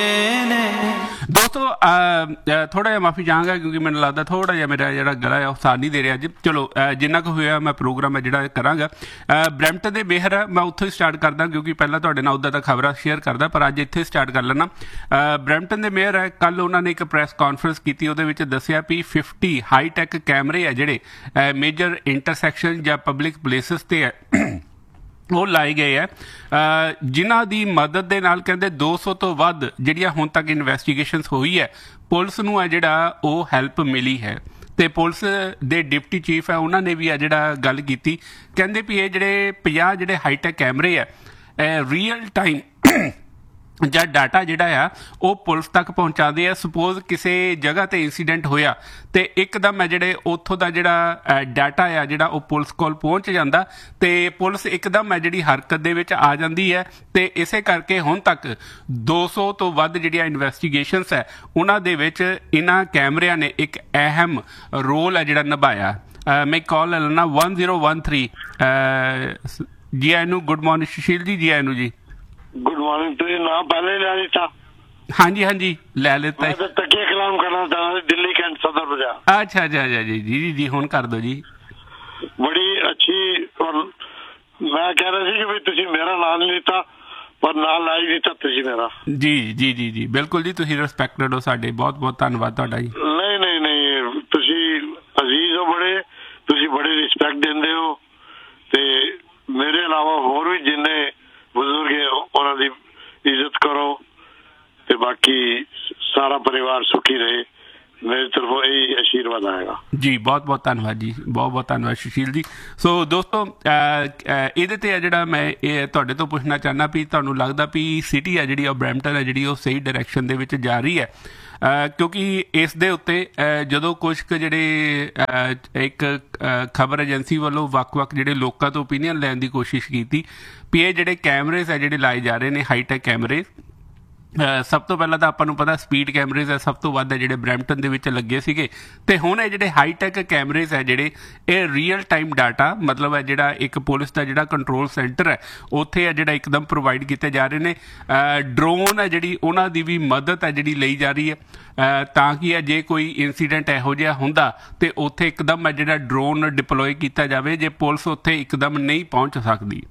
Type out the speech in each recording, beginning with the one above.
दोस्तों थोड़ा जिहा माफ़ी चाहांगा क्योंकि मैंने लगता थोड़ा जिहा मेरा जिहड़ा गला है साथ नहीं दे रहा अज। चलो जिन्ना कुछ होया मैं प्रोग्राम है जिहड़ा करांगा। ब्रैम्पटन दे मेयर है मैं उत्थों ही स्टार्ट करदा क्योंकि पहला तुहाडे नाल उद्दां तां खबरां शेयर करदा पर अज इत्थे स्टार्ट कर लैना। ब्रैम्पटन दे मेयर है कल उन्होंने एक प्रैस कॉन्फ्रेंस की उहदे विच दस्सिया भी 50 हाई टैक कैमरे है जिहड़े मेजर इंटरसैक्शन जां पब्लिक प्लेसिस ते है वो लाए गए है जिन्हां दी मदद दे नाल कहंदे 200 तो वध जिहड़ियां हुण तक इन्वैस्टिगेशनस होई है पुलिस नूं है जिहड़ा वो हैल्प मिली है। ते पुलिस दे डिप्टी चीफ है उन्होंने भी जिहड़ा गल कीती कहंदे भी ये जिहड़े 50 जिहड़े हाईटैक कैमरे है रियल टाइम ਜਾਂ ਡਾਟਾ ਜਿਹੜਾ ਆ ਉਹ ਪੁਲਿਸ ਤੱਕ ਪਹੁੰਚਾਉਂਦੇ ਆ। ਸਪੋਜ਼ ਕਿਸੇ ਜਗ੍ਹਾ ਤੇ ਇਨਸੀਡੈਂਟ ਹੋਇਆ ਤੇ ਇੱਕਦਮ ਹੈ ਜਿਹੜੇ ਉੱਥੋਂ ਦਾ ਜਿਹੜਾ ਡਾਟਾ ਆ ਜਿਹੜਾ ਉਹ ਪੁਲਿਸ ਕੋਲ ਪਹੁੰਚ ਜਾਂਦਾ ਤੇ ਪੁਲਿਸ ਇੱਕਦਮ ਹੈ ਜਿਹੜੀ ਹਰਕਤ ਦੇ ਵਿੱਚ ਆ ਜਾਂਦੀ ਹੈ ਤੇ ਇਸੇ ਕਰਕੇ ਹੁਣ ਤੱਕ 200 ਤੋਂ ਵੱਧ ਜਿਹੜੀਆਂ ਇਨਵੈਸਟੀਗੇਸ਼ਨਸ ਹੈ ਉਹਨਾਂ ਦੇ ਵਿੱਚ ਇਹਨਾਂ ਕੈਮਰਿਆਂ ਨੇ ਇੱਕ ਅਹਿਮ ਰੋਲ ਹੈ ਜਿਹੜਾ ਨਿਭਾਇਆ। ਮੈਂ ਕਾਲ ਲੈ ਲੈਣਾ 1013 ਜੀ ਆਇਆਂ ਨੂੰ। ਗੁੱਡ ਮਾਰਨਿੰਗ ਸੁਸ਼ੀਲ ਜੀ, ਜੀ ਆਇਆਂ ਨੂੰ ਜੀ। Good morning. तुझे नाम पहले ले लेता? हाँ जी हाँ जी ले लेता है। मैं तो तकिया कलाम करना चाहता दिल्ली कैंट सदर बाजार। अच्छा अच्छा अच्छा जी जी जी हुण कर दो जी। बड़ी अच्छी। और मैं कह रहा सी कि भाई तुझे मेरा नाम नहीं लेता पर नाम ला ही दिता तुझे मेरा। जी जी जी जी बिल्कुल जी तुसीं रिस्पैक्टेड हो साडे बहुत बहुत धन्नवाद तुहाडा जी। नहीं नहीं नहीं तुसीं अजीज हो बड़े, तुसीं बड़ी रिस्पैक्ट देंदे हो ते मेरे अलावा होर भी जिन्ने बुजुर्ग उन्हों की इज्जत करो ते बाकी सारा परिवार सुखी रहे मेरी तरफों यही आशीर्वाद आएगा जी। बहुत बहुत धन्यवाद जी, बहुत बहुत धन्यवाद सुशील जी। सो दोस्तों ਇਹਦੇ ਤੇ ਜਿਹੜਾ ਮੈਂ ਇਹ ਤੁਹਾਡੇ ਤੋਂ ਪੁੱਛਣਾ ਚਾਹੁੰਦਾ ਵੀ ਤੁਹਾਨੂੰ ਲੱਗਦਾ ਵੀ ਸਿਟੀ ਹੈ ਜਿਹੜੀ ਉਹ ਬਰੈਂਪਟਨ ਹੈ ਜਿਹੜੀ ਉਹ ਸਹੀ ਡਾਇਰੈਕਸ਼ਨ ਦੇ ਵਿੱਚ ਜਾ ਰਹੀ ਹੈ ਕਿਉਂਕਿ ਇਸ ਦੇ ਉੱਤੇ ਜਦੋਂ ਕੁਛ ਕੁ ਜਿਹੜੇ ਇੱਕ ਖਬਰ ਏਜੰਸੀ ਵੱਲੋਂ ਵੱਖ-ਵੱਖ ਜਿਹੜੇ ਲੋਕਾਂ ਤੋਂ ਓਪੀਨੀਅਨ ਲੈਣ ਦੀ ਕੋਸ਼ਿਸ਼ ਕੀਤੀ ਵੀ ਇਹ ਜਿਹੜੇ ਕੈਮਰੇਜ਼ ਹੈ ਜਿਹੜੇ ਲਾਏ ਜਾ ਰਹੇ ਨੇ ਹਾਈਟੈਕ ਕੈਮਰੇ ਸਭ ਤੋਂ ਪਹਿਲਾਂ ਤਾਂ ਆਪਾਂ ਨੂੰ ਪਤਾ ਸਪੀਡ ਕੈਮਰੇਜ਼ ਹੈ ਸਭ ਤੋਂ ਵੱਧ ਹੈ ਜਿਹੜੇ ਬਰੈਂਪਟਨ ਦੇ ਵਿੱਚ ਲੱਗੇ ਸੀਗੇ ਤੇ ਹੁਣ ਇਹ ਜਿਹੜੇ ਹਾਈਟੈਕ ਕੈਮਰੇਜ਼ ਹੈ ਜਿਹੜੇ ਇਹ ਰੀਅਲ ਟਾਈਮ ਡਾਟਾ ਮਤਲਬ ਹੈ ਜਿਹੜਾ ਇੱਕ ਪੁਲਿਸ ਦਾ ਜਿਹੜਾ ਕੰਟਰੋਲ ਸੈਂਟਰ ਹੈ ਉੱਥੇ ਹੈ ਜਿਹੜਾ ਇੱਕਦਮ ਪ੍ਰੋਵਾਈਡ ਕੀਤੇ ਜਾ ਰਹੇ ਨੇ। ਡਰੋਨ ਹੈ ਜਿਹੜੀ ਉਹਨਾਂ ਦੀ ਵੀ ਮਦਦ ਹੈ ਜਿਹੜੀ ਲਈ ਜਾ ਰਹੀ ਹੈ ਤਾਂ ਕਿ ਹੈ ਜੇ ਕੋਈ ਇਨਸੀਡੈਂਟ ਇਹੋ ਜਿਹਾ ਹੁੰਦਾ ਤੇ ਉੱਥੇ ਇੱਕਦਮ ਹੈ ਜਿਹੜਾ ਡਰੋਨ ਡਿਪਲੋਏ ਕੀਤਾ ਜਾਵੇ ਜੇ ਪੁਲਿਸ ਉੱਥੇ ਇੱਕਦਮ ਨਹੀਂ ਪਹੁੰਚ ਸਕਦੀ।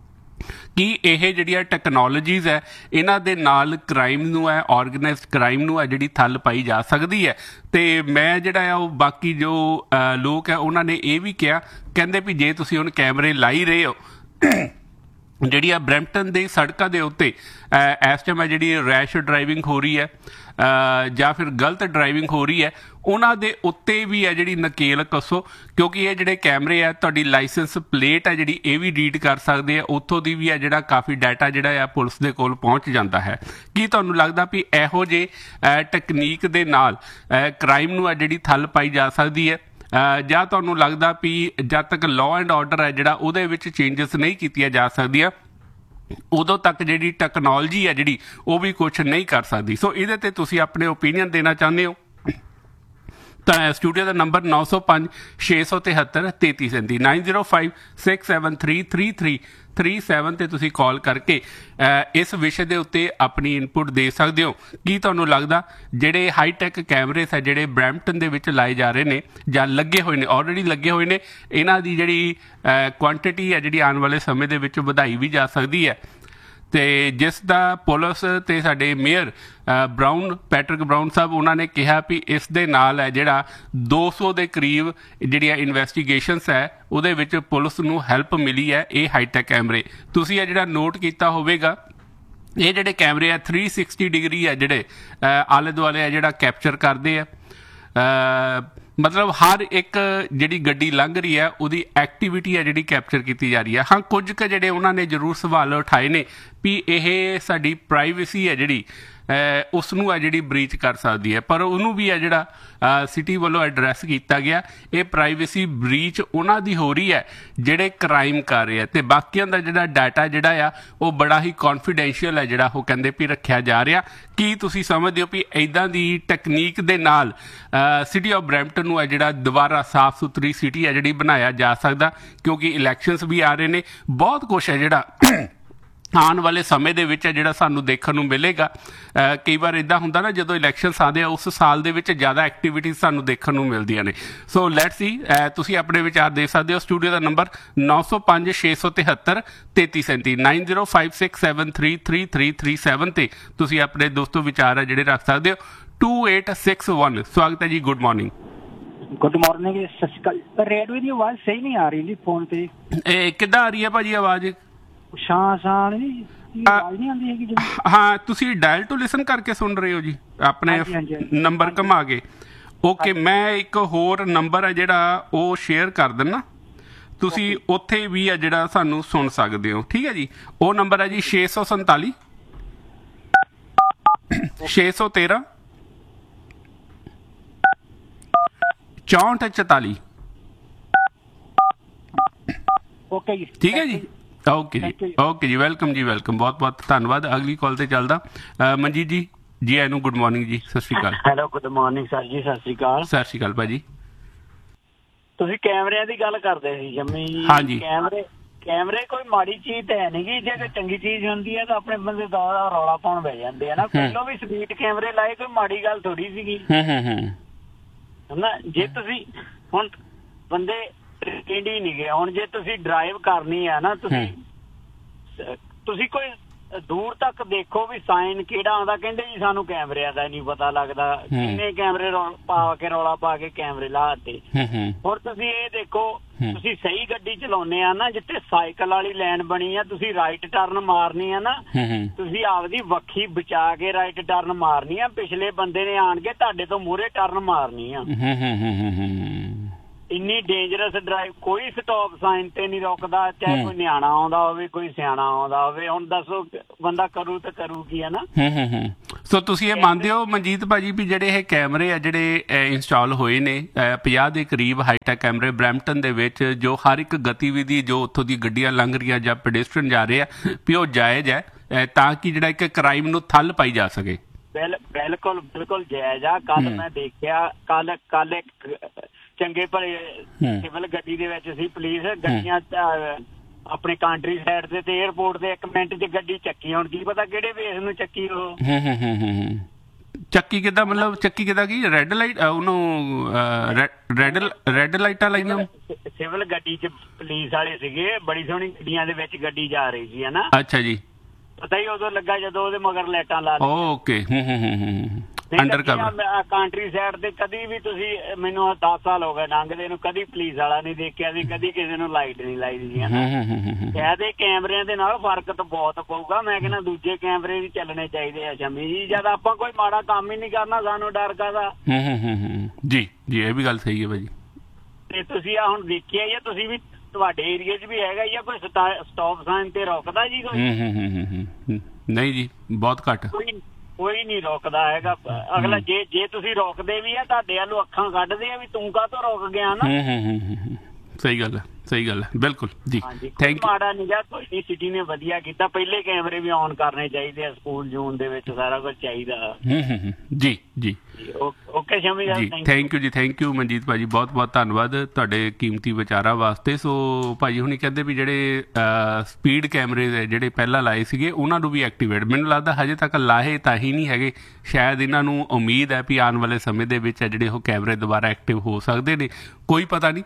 ਕਿ ਇਹ ਜਿਹੜੀਆਂ ਟੈਕਨੋਲੋਜੀਜ਼ ਹੈ ਇਹਨਾਂ ਦੇ ਨਾਲ ਕ੍ਰਾਈਮ ਨੂੰ ਹੈ ਔਰਗਨਾਈਜ਼ਡ ਕ੍ਰਾਈਮ ਨੂੰ ਹੈ ਜਿਹੜੀ ਠੱਲ ਪਾਈ ਜਾ ਸਕਦੀ ਹੈ। ਤੇ ਮੈਂ ਜਿਹੜਾ ਆ ਉਹ ਬਾਕੀ ਜੋ ਲੋਕ ਹੈ ਉਹਨਾਂ ਨੇ ਇਹ ਵੀ ਕਿਹਾ ਕਹਿੰਦੇ ਵੀ ਜੇ ਤੁਸੀਂ ਹੁਣ ਕੈਮਰੇ ਲਾਈ ਰਹੇ ਹੋ ਜਿਹੜੀ ਆ ਬਰੈਂਪਟਨ ਦੇ ਸੜਕਾਂ ਦੇ ਉੱਤੇ ਇਸ ਟਾਈਮ ਹੈ ਜਿਹੜੀ ਰੈਸ਼ ਡਰਾਈਵਿੰਗ ਹੋ ਰਹੀ ਹੈ ਜਾਂ ਫਿਰ ਗਲਤ ਡਰਾਈਵਿੰਗ ਹੋ ਰਹੀ ਹੈ ਉਹਨਾਂ ਦੇ ਉੱਤੇ ਵੀ ਹੈ ਜਿਹੜੀ ਨਕੇਲ ਕੱਸੋ ਕਿਉਂਕਿ ਇਹ ਜਿਹੜੇ ਕੈਮਰੇ ਹੈ ਤੁਹਾਡੀ ਲਾਇਸੈਂਸ ਪਲੇਟ ਹੈ ਜਿਹੜੀ ਇਹ ਵੀ ਰੀਡ ਕਰ ਸਕਦੇ ਆ ਉੱਥੋਂ ਦੀ ਵੀ ਹੈ ਜਿਹੜਾ ਕਾਫੀ ਡਾਟਾ ਜਿਹੜਾ ਆ ਪੁਲਿਸ ਦੇ ਕੋਲ ਪਹੁੰਚ ਜਾਂਦਾ ਹੈ। ਕੀ ਤੁਹਾਨੂੰ ਲੱਗਦਾ ਵੀ ਇਹੋ ਜਿਹੇ ਟੈਕਨੀਕ ਦੇ ਨਾਲ ਕ੍ਰਾਈਮ ਨੂੰ ਹੈ ਜਿਹੜੀ ਠੱਲ ਪਾਈ ਜਾ ਸਕਦੀ ਹੈ ਜਾਂ ਤੁਹਾਨੂੰ ਲੱਗਦਾ ਵੀ ਜਦ ਤੱਕ ਲਾਅ ਐਂਡ ਆਰਡਰ ਹੈ ਜਿਹੜਾ ਉਹਦੇ ਵਿੱਚ ਚੇਂਜਸ ਨਹੀਂ ਕੀਤੀਆਂ ਜਾ ਸਕਦੀਆਂ ਉਦੋਂ ਤੱਕ ਜਿਹੜੀ ਟੈਕਨੋਲੋਜੀ ਹੈ ਜਿਹੜੀ ਉਹ ਵੀ ਕੁਛ ਨਹੀਂ ਕਰ ਸਕਦੀ। ਸੋ ਇਹਦੇ ਤੇ ਤੁਸੀਂ ਆਪਣੇ ਓਪੀਨੀਅਨ ਦੇਣਾ ਚਾਹੁੰਦੇ ਹੋ ਤਾਂ ਸਟੂਡੀਓ ਦਾ ਨੰਬਰ 905 673 3337 905 673 3337 ਤੇ ਤੁਸੀਂ ਕਾਲ ਕਰਕੇ ਇਸ ਵਿਸ਼ੇ ਦੇ ਉੱਤੇ ਆਪਣੀ ਇਨਪੁਟ ਦੇ ਸਕਦੇ ਹੋ। ਕੀ ਤੁਹਾਨੂੰ ਲੱਗਦਾ ਜਿਹੜੇ ਹਾਈਟੈਕ ਕੈਮਰੇਸ ਹੈ ਜਿਹੜੇ ਬਰੈਂਪਟਨ ਦੇ ਵਿੱਚ ਲਾਏ ਜਾ ਰਹੇ ਨੇ ਜਾਂ ਲੱਗੇ ਹੋਏ ਨੇ ਆਲਰੇਡੀ ਲੱਗੇ ਹੋਏ ਨੇ ਇਹਨਾਂ ਦੀ ਜਿਹੜੀ ਕੁਆਂਟੀਟੀ ਹੈ ਜਿਹੜੀ ਆਉਣ ਵਾਲੇ ਸਮੇਂ ਦੇ ਵਿੱਚ ਵਧਾਈ ਵੀ ਜਾ ਸਕਦੀ ਹੈ ਤੇ ਜਿਸ ਦਾ ਪੁਲਿਸ ਤੇ ਸਾਡੇ ਮੇਅਰ ਪੈਟਰਿਕ ਬਰਾਊਨ ਸਾਹਿਬ ਉਹਨਾਂ ਨੇ ਕਿਹਾ ਵੀ ਇਸ ਦੇ ਨਾਲ ਹੈ ਜਿਹੜਾ 200 ਦੇ ਕਰੀਬ ਜਿਹੜੀਆਂ ਇਨਵੈਸਟੀਗੇਸ਼ਨਸ ਹੈ ਉਹਦੇ ਵਿੱਚ ਪੁਲਿਸ ਨੂੰ ਹੈਲਪ ਮਿਲੀ ਹੈ ਇਹ ਹਾਈਟੈਕ ਕੈਮਰੇ। ਤੁਸੀਂ ਇਹ ਜਿਹੜਾ ਨੋਟ ਕੀਤਾ ਹੋਵੇਗਾ ਇਹ ਜਿਹੜੇ ਕੈਮਰੇ ਆ 360 ਡਿਗਰੀ ਹੈ ਜਿਹੜੇ ਆਲੇ ਦੁਆਲੇ ਆ ਜਿਹੜਾ ਕੈਪਚਰ ਕਰਦੇ ਆ ਮਤਲਬ ਹਰ ਇੱਕ ਜਿਹੜੀ ਗੱਡੀ ਲੰਘ ਰਹੀ ਹੈ ਉਹਦੀ ਐਕਟੀਵਿਟੀ ਹੈ ਜਿਹੜੀ ਕੈਪਚਰ ਕੀਤੀ ਜਾ ਰਹੀ ਹੈ। ਹਾਂ ਕੁਝ ਕੁ ਜਿਹੜੇ ਉਹਨਾਂ ਨੇ ਜ਼ਰੂਰ ਸਵਾਲ ਉਠਾਏ ਨੇ ਵੀ ਇਹ ਸਾਡੀ ਪ੍ਰਾਈਵੇਸੀ ਹੈ ਜਿਹੜੀ ਉਸ ਨੂੰ ਹੈ ਜਿਹੜੀ ਬਰੀਚ ਕਰ ਸਕਦੀ ਹੈ ਪਰ ਉਹਨੂੰ ਵੀ ਹੈ ਜਿਹੜਾ ਸਿਟੀ ਵੱਲੋਂ ਐਡਰੈਸ ਕੀਤਾ ਗਿਆ ਇਹ ਪ੍ਰਾਈਵੇਸੀ ਬਰੀਚ ਉਹਨਾਂ ਦੀ ਹੋ ਰਹੀ ਹੈ ਜਿਹੜੇ ਕ੍ਰਾਈਮ ਕਰ ਰਹੇ ਆ ਤੇ ਬਾਕੀਆਂ ਦਾ ਜਿਹੜਾ ਡਾਟਾ ਜਿਹੜਾ ਆ ਉਹ ਬੜਾ ਹੀ ਕੌਨਫੀਡੈਂਸ਼ੀਅਲ ਹੈ ਜਿਹੜਾ ਉਹ ਕਹਿੰਦੇ ਵੀ ਰੱਖਿਆ ਜਾ ਰਿਹਾ। ਕੀ ਤੁਸੀਂ ਸਮਝਦੇ ਹੋ ਵੀ ਇੱਦਾਂ ਦੀ ਟੈਕਨੀਕ ਦੇ ਨਾਲ ਸਿਟੀ ਆਫ ਬਰੈਂਪਟਨ ਨੂੰ ਹੈ ਜਿਹੜਾ ਦੁਬਾਰਾ ਸਾਫ਼ ਸੁਥਰੀ ਸਿਟੀ ਹੈ ਜਿਹੜੀ ਬਣਾਇਆ ਜਾ ਸਕਦਾ ਕਿਉਂਕਿ ਇਲੈਕਸ਼ਨਸ ਵੀ ਆ ਰਹੇ ਨੇ ਬਹੁਤ ਕੁਛ ਹੈ ਜਿਹੜਾ ਆਉਣ ਵਾਲੇ ਸਮੇਂ ਦੇ ਵਿੱਚ ਜਿਹੜਾ ਸਾਨੂੰ ਦੇਖਣ ਨੂੰ ਮਿਲੇਗਾ। ਕਈ ਵਾਰ ਇੱਦਾਂ ਹੁੰਦਾ ਨਾ ਜਦੋਂ ਇਲੈਕਸ਼ਨਸ ਆਉਂਦੇ ਆ ਉਸ ਸਾਲ ਦੇ ਵਿੱਚ ਜ਼ਿਆਦਾ ਐਕਟੀਵਿਟੀਜ਼ ਸਾਨੂੰ ਦੇਖਣ ਨੂੰ ਮਿਲਦੀਆਂ ਨੇ। ਸੋ ਲੈਟਸ ਸੀ ਤੁਸੀਂ ਆਪਣੇ ਵਿਚਾਰ ਦੇ ਸਕਦੇ ਹੋ। ਸਟੂਡੀਓ ਦਾ ਨੰਬਰ 905 673 3337 9056733337 ਤੇ ਤੁਸੀਂ ਆਪਣੇ ਦੋਸਤੋ ਵਿਚਾਰ ਆ ਜਿਹੜੇ ਰੱਖ ਸਕਦੇ ਹੋ। 2861 ਸਵਾਗਤ ਹੈ ਜੀ। Good morning. Good morning. ਸਤਿ ਸ਼੍ਰੀ ਅਕਾਲ। ਰੇਡੀਓ ਦੀ ਆਵਾਜ਼ ਸਹੀ ਨਹੀਂ ਆ ਰਹੀ ਜੀ ਫੋਨ ਤੇ। ਕਿੱਦਾਂ ਆ ਰਹੀ ਹੈ ਭਾਜੀ ਆਵਾਜ਼? ਹਾਂ ਤੁਸੀਂ ਡਾਇਲ ਟੂ ਲਿਸਨ ਕਰਕੇ ਸੁਣ ਰਹੇ ਹੋ ਜੀ ਆਪਣੇ ਨੰਬਰ ਘੁਮਾ ਕੇ। ਓਕੇ ਮੈਂ ਇੱਕ ਹੋਰ ਨੰਬਰ ਹੈ ਜਿਹੜਾ ਉਹ ਸ਼ੇਅਰ ਕਰ ਦਿੰਦਾ, ਤੁਸੀਂ ਉੱਥੇ ਵੀ ਆ ਜਿਹੜਾ ਸਾਨੂੰ ਸੁਣ ਸਕਦੇ ਹੋ। ਠੀਕ ਹੈ ਜੀ। ਉਹ ਨੰਬਰ ਹੈ ਜੀ 647 613 6444। ਓਕੇ ਜੀ। ਠੀਕ ਹੈ ਜੀ। ਓਕੇ ਜੀ। ਓਕੇ ਜੀ। ਵੈਲਕਮ ਜੀ। ਵੈਲਕਮ। ਬਹੁਤ ਬਹੁਤ ਧੰਨਵਾਦ। ਅਗਲੀ ਕਾਲ ਤੇ ਚੱਲਦਾ। ਮਨਜੀਤ ਜੀ ਜੀ ਆਇਆਂ ਨੂੰ। ਗੁੱਡ ਮਾਰਨਿੰਗ ਜੀ। ਸਤਿ ਸ਼੍ਰੀ ਅਕਾਲ। ਹੈਲੋ ਗੁੱਡ ਮਾਰਨਿੰਗ ਸਰ ਜੀ। ਸਤਿ ਸ਼੍ਰੀ ਅਕਾਲ। ਸਤਿ ਸ਼੍ਰੀ ਅਕਾਲ ਭਾਜੀ। ਤੁਸੀਂ ਕੈਮਰਿਆਂ ਦੀ ਗੱਲ ਕਰਦੇ ਸੀ ਜੰਮੀ ਜੀ। ਹਾਂਜੀ। ਕੈਮਰੇ ਕੋਈ ਮਾੜੀ ਚੀਜ਼ ਤਾਂ ਹੈ ਨੀ ਗੀ। ਜੇ ਕੋਈ ਚੰਗੀ ਚੀਜ਼ ਹੁੰਦੀ ਹੈ ਤਾਂ ਆਪਣੇ ਬੰਦੇ ਦਾ ਰੌਲਾ ਪਾਉਣ ਬਹਿ ਜਾਂਦੇ ਆ ਨਾ। ਪਹਿਲਾਂ ਵੀ ਸਪੀਡ ਕੈਮਰੇ ਲਾਏ ਕੋਈ ਮਾੜੀ ਗੱਲ ਥੋੜੀ ਸੀਗੀ ਹਨਾ। ਜੇ ਤੁਸੀਂ ਹੁਣ ਬੰਦੇ ਟ੍ਰੇਨਡ ਹੀ ਨਹੀਂ ਗਏ। ਹੁਣ ਜੇ ਤੁਸੀਂ ਡਰਾਈਵ ਕਰਨੀ ਆ ਨਾ ਤੁਸੀਂ ਕੋਈ ਦੂਰ ਤੱਕ ਦੇਖੋ ਵੀ ਸਾਈਨ ਕਿਹੜਾ ਆਉਂਦਾ। ਕਹਿੰਦੇ ਜੀ ਸਾਨੂੰ ਕੈਮਰਿਆਂ ਦਾ ਨਹੀਂ ਪਤਾ ਲੱਗਦਾ। ਕਿੰਨੇ ਕੈਮਰੇ ਰੌਲਾ ਪਾ ਕੇ ਕੈਮਰੇ ਲਾਤੇ। ਹੁਣ ਤੁਸੀਂ ਇਹ ਦੇਖੋ ਤੁਸੀਂ ਸਹੀ ਗੱਡੀ ਚਲਾਉਂਦੇ ਆ ਨਾ, ਜਿੱਥੇ ਸਾਈਕਲ ਵਾਲੀ ਲਾਈਨ ਬਣੀ ਆ ਤੁਸੀਂ ਰਾਈਟ ਟਰਨ ਮਾਰਨੀ ਆ ਨਾ, ਤੁਸੀਂ ਆਪਦੀ ਵੱਖੀ ਬਚਾ ਕੇ ਰਾਈਟ ਟਰਨ ਮਾਰਨੀ ਆ। ਪਿਛਲੇ ਬੰਦੇ ਨੇ ਆਣ ਕੇ ਤੁਹਾਡੇ ਤੋਂ ਮੂਹਰੇ ਟਰਨ ਮਾਰਨੀ ਆ। ਇੰਨੀ ਡੇਂਜਰਸ ਡਰਾਈਵ। ਕੋਈ ਸਟਾਪ ਸਾਈਨ ਤੇ ਨਹੀਂ ਰੁਕਦਾ, ਚਾਹੇ ਕੋਈ ਨਿਆਣਾ ਆਉਂਦਾ ਹੋਵੇ ਕੋਈ ਸਿਆਣਾ ਆਉਂਦਾ ਹੋਵੇ। ਹੁਣ ਦੱਸੋ ਬੰਦਾ ਕਰੂ ਤਾਂ ਕਰੂ ਕੀ ਹੈ ਨਾ। ਸੋ ਤੁਸੀਂ ਇਹ ਮੰਨਦੇ ਹੋ ਮਨਜੀਤ ਭਾਜੀ ਵੀ ਜਿਹੜੇ ਇਹ ਕੈਮਰੇ ਆ ਜਿਹੜੇ ਇੰਸਟਾਲ ਹੋਏ ਨੇ 50 ਦੇ ਕਰੀਬ ਹਾਈਟੈਕ ਕੈਮਰੇ ਬਰੈਂਪਟਨ ਦੇ ਵਿੱਚ, ਜੋ ਹਰ ਇੱਕ ਗਤੀਵਿਧੀ ਜੋ ਉੱਥੋਂ ਦੀ ਗੱਡੀਆਂ ਲੰਘ ਰਹੀਆਂ ਜਾਂ ਪੈਡੈਸਟਰੀਅਨ ਜਾ ਰਹੇ ਆ ਵੀ ਉਹ ਜਾਇਜ਼ ਹੈ ਤਾਂ ਕਿ ਜਿਹੜਾ ਇੱਕ ਕ੍ਰਾਈਮ ਨੂੰ ਠੱਲ ਪਾਈ ਜਾ ਸਕੇ? ਬਿਲਕੁਲ ਬਿਲਕੁਲ ਜਾਇਜ਼ ਆ। ਕੱਲ ਮੈਂ ਦੇਖਿਆ ਕੱਲ ਇੱਕ ਚੰਗੇ ਭਲੇ ਸਿਵਲ ਗੱਡੀ ਦੇ ਵਿੱਚ ਸੀ ਪੁਲਿਸ ਗੱਡੀਆਂ ਆਪਣੇ ਕੰਟਰੀ ਸਾਈਡ ਤੇ ਏਅਰਪੋਰਟ ਤੇ 1 ਮਿੰਟ 'ਚ ਗੱਡੀ ਚੱਕੀ। ਹੁਣ ਕੀ ਪਤਾ ਕਿਹੜੇ ਬੇਸ ਨੂੰ ਚੱਕੀ ਉਹ। ਚੱਕੀ ਕਿੱਦਾਂ? ਮਤਲਬ ਚੱਕੀ ਕਿੱਦਾਂ? ਕੀ ਰੈੱਡ ਲਾਈਟ ਉਹਨੂੰ ਰੈੱਡ ਲਾਈਟਾਂ ਲਾਈਆਂ? ਸਿਵਲ ਗੱਡੀ 'ਚ ਪੁਲਿਸ ਵਾਲੇ ਸੀਗੇ, ਬੜੀ ਸੋਹਣੀ ਗੱਡੀਆਂ ਦੇ ਵਿੱਚ ਗੱਡੀ ਜਾ ਰਹੀ ਸੀ ਹਨਾ। ਅੱਛਾ ਜੀ। ਪਤਾ ਹੀ ਉਦੋਂ ਲੱਗਾ ਜਦੋਂ ਉਹਦੇ ਮਗਰ ਲਾਈਟਾਂ ਲਾ ਦਿੱਤੀਆਂ। Okay. Under cover country side ਤੇ ਕਦੀ ਵੀ ਤੁਸੀਂ ਮੈਨੂੰ 10 ਸਾਲ ਹੋ ਗਏ ਲੰਘਦੇ ਨੂੰ ਕਦੀ ਪੁਲਿਸ ਵਾਲਾ ਨਹੀਂ ਦੇਖਿਆ ਸੀ, ਕਦੀ ਕਿਸੇ ਨੂੰ ਲਾਈਟ ਨਹੀਂ ਲਾਈ ਦੀ ਹੈ। ਇਹਦੇ ਕੈਮਰਿਆਂ ਦੇ ਨਾਲ ਫਰਕ ਤਾਂ ਬਹੁਤ ਪਊਗਾ। ਮੈਂ ਕਹਿੰਦਾ ਦੂਜੇ ਕੈਮਰੇ ਵੀ ਚੱਲਣੇ ਚਾਹੀਦੇ ਆ ਸ਼ਮੀ ਜੀ। ਜਦ ਆਪਾਂ ਕੋਈ ਮਾੜਾ ਕੰਮ ਹੀ ਨਹੀਂ ਕਰਨਾ ਸਾਨੂੰ ਡਰ ਕਾਹਦਾ? ਜੀ ਜੀ ਇਹ ਵੀ ਗੱਲ ਸਹੀ ਹੈ ਭਾਜੀ। ਤੇ ਤੁਸੀਂ ਆ ਹੁਣ ਦੇਖਿਆ ਹੀ ਆ, ਤੁਸੀਂ ਵੀ ਤੁਹਾਡੇ ਏਰੀਏ 'ਚ ਵੀ ਹੈਗਾ ਹੀ ਆ ਕੋਈ ਸਟਾਪ ਸਾਈਨ ਤੇ ਰੁਕਦਾ ਜੀ ਕੋਈ? ਨਹੀਂ ਜੀ ਬਹੁਤ ਘੱਟ। ਕੋਈ ਨਹੀਂ ਰੋਕਦਾ ਹੈਗਾ। ਅਗਲਾ ਜੇ ਤੁਸੀਂ ਰੋਕਦੇ ਵੀ ਆ ਤੁਹਾਡੇ ਵੱਲੋਂ ਅੱਖਾਂ ਕੱਢਦੇ ਆ ਵੀ ਤੂੰ ਕਾਹਤੋਂ ਰੁਕ ਗਿਆ ਨਾ। ਸਹੀ ਗੱਲ ਹੈ। ਸਹੀ ਗੱਲ ਹੈ। ਬਿਲਕੁਲ ਜੀ। Thank you. ਮਾੜਾ ਨਹੀਂ ਗਾ ਕੋਈ। ਸਿਟੀ ਨੇ ਵਧੀਆ ਕੀਤਾ। ਪਹਿਲੇ ਕੈਮਰੇ ਵੀ ਔਨ ਕਰਨੇ ਚਾਹੀਦੇ ਆ। ਸਕੂਲ ਜ਼ੋਨ ਦੇ ਵਿੱਚ ਸਾਰਾ ਕੁਝ ਚਾਹੀਦਾ। ਜੀ ਜੀ ਓਕੇ ਸ਼ਮੀ ਜੀ। ਥੈਂਕ ਯੂ ਜੀ। ਥੈਂਕ ਯੂ ਮਨਜੀਤ ਭਾਜੀ। ਬਹੁਤ ਬਹੁਤ ਧੰਨਵਾਦ ਤੁਹਾਡੇ ਕੀਮਤੀ ਵਿਚਾਰਾਂ ਵਾਸਤੇ। ਸੋ ਭਾਜੀ ਹੁਣੀ ਕਹਿੰਦੇ ਵੀ ਜਿਹੜੇ ਸਪੀਡ ਕੈਮਰੇ ਜਿਹੜੇ ਪਹਿਲਾਂ ਲਾਏ ਸੀਗੇ ਉਹਨਾਂ ਨੂੰ ਵੀ ਐਕਟੀਵੇਟ ਮੈਨੂੰ ਲੱਗਦਾ ਹਜੇ ਤੱਕ ਲਾਹੇ ਤਾਂ ਹੀ ਨਹੀਂ ਹੈਗੇ। ਸ਼ਾਇਦ ਇਹਨਾਂ ਨੂੰ ਉਮੀਦ ਹੈ ਵੀ ਆਉਣ ਵਾਲੇ ਸਮੇਂ ਦੇ ਵਿੱਚ ਜਿਹੜੇ ਉਹ ਕੈਮਰੇ ਦੁਬਾਰਾ ਐਕਟਿਵ ਹੋ ਸਕਦੇ ਨੇ। ਕੋਈ ਪਤਾ ਨਹੀਂ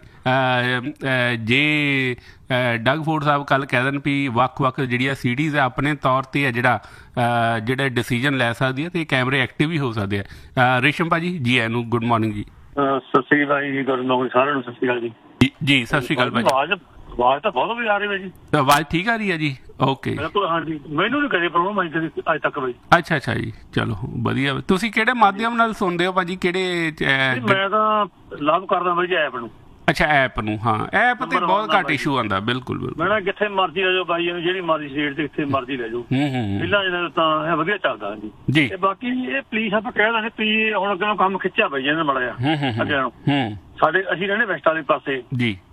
ਜੇ ਡਗ ਫੋਰਡ ਸਾਹਿਬ ਕੱਲ ਕਹਿ ਦੇਣ ਵੀ ਵੱਖ-ਵੱਖ ਜਿਹੜੀਆਂ ਸਿਟੀਜ਼ ਆ ਆਪਣੇ ਤੌਰ ਤੇ ਆ ਜਿਹੜਾ ਡਿਸੀਜਨ ਲੈ ਸਕਦੀ ਹੈ ਤੇ ਕੈਮਰੇ ਐਕਟਿਵ ਵੀ ਹੋ ਸਕਦੇ ਆ। ਰੇਸ਼ਮ ਭਾਜੀ ਜੀ ਆਇਆਂ ਨੂੰ। ਗੁੱਡ ਮਾਰਨਿੰਗ ਜੀ। ਸਤਿ ਸ਼੍ਰੀ ਅਕਾਲ ਜੀ। ਗੁੱਡ ਮਾਰਨਿੰਗ ਸਾਰਿਆਂ ਨੂੰ। ਸਤਿ ਸ਼੍ਰੀ ਅਕਾਲ ਜੀ। ਜੀ ਸਤਿ ਸ਼੍ਰੀ ਅਕਾਲ ਭਾਜੀ। ਆਵਾਜ਼ ਤਾਂ ਬਹੁਤ ਵਧੀਆ ਆ ਰਹੀ ਹੈ ਜੀ। ਆਵਾਜ਼ ਠੀਕ ਆ ਰਹੀ ਹੈ ਜੀ? ਓਕੇ। ਹਾਂਜੀ ਮੈਨੂੰ ਨਹੀਂ ਕਦੇ ਪ੍ਰੋਬਲਮ ਆਈ ਕਦੇ ਅੱਜ ਤੱਕ ਬਾਈ। ਅੱਛਾ ਜੀ। ਚਲੋ ਵਧੀਆ। ਤੁਸੀਂ ਕਿਹੜੇ ਮਾਧਿਅਮ ਨਾਲ ਸੁਣਦੇ ਹੋ ਭਾਜੀ? ਕਿਹੜੇ? ਮੈਂ ਤਾਂ ਲਵ ਕਰਦਾ ਬਾਈ ਜੀ ਐਪ ਨੂੰ। ਅੱਛਾ ਐਪ ਨੂੰ। ਹਾਂ ਐਪ ਤੇ ਬਹੁਤ ਘੱਟ ਇਸ਼ੂ ਆਉਂਦਾ। ਬਿਲਕੁਲ ਬਿਲਕੁਲ। ਮੈਂ ਕਿੱਥੇ ਮਰਜ਼ੀ ਲੈ ਜਾਓ ਬਾਈ ਨੂੰ, ਜਿਹੜੀ ਮਰਜ਼ੀ ਸਟੇਟ ਤੇ ਕਿੱਥੇ ਮਰਜ਼ੀ ਲੈ ਜਾਓ। ਪਹਿਲਾਂ ਜਿਹੜਾ ਤਾਂ ਇਹ ਵਧੀਆ ਚੱਲਦਾ ਜੀ। ਤੇ ਬਾਕੀ ਇਹ ਪੁਲਿਸ ਆਪਾਂ ਕਹਿ ਦਿੰਦੇ ਪਲੀਜ਼ ਹੁਣ ਅੱਗੇ ਕੰਮ ਖਿੱਚਿਆ ਬਾਈ ਇਹਨਾਂ ਮਾੜਾ ਜਿਹਾ ਅੱਗੇ ਨੂੰ। ਸਾਡੇ ਅਸੀਂ ਰਹਿੰਦੇ ਵੈਸਟ ਵਾਲੇ ਪਾਸੇ ਜੀ।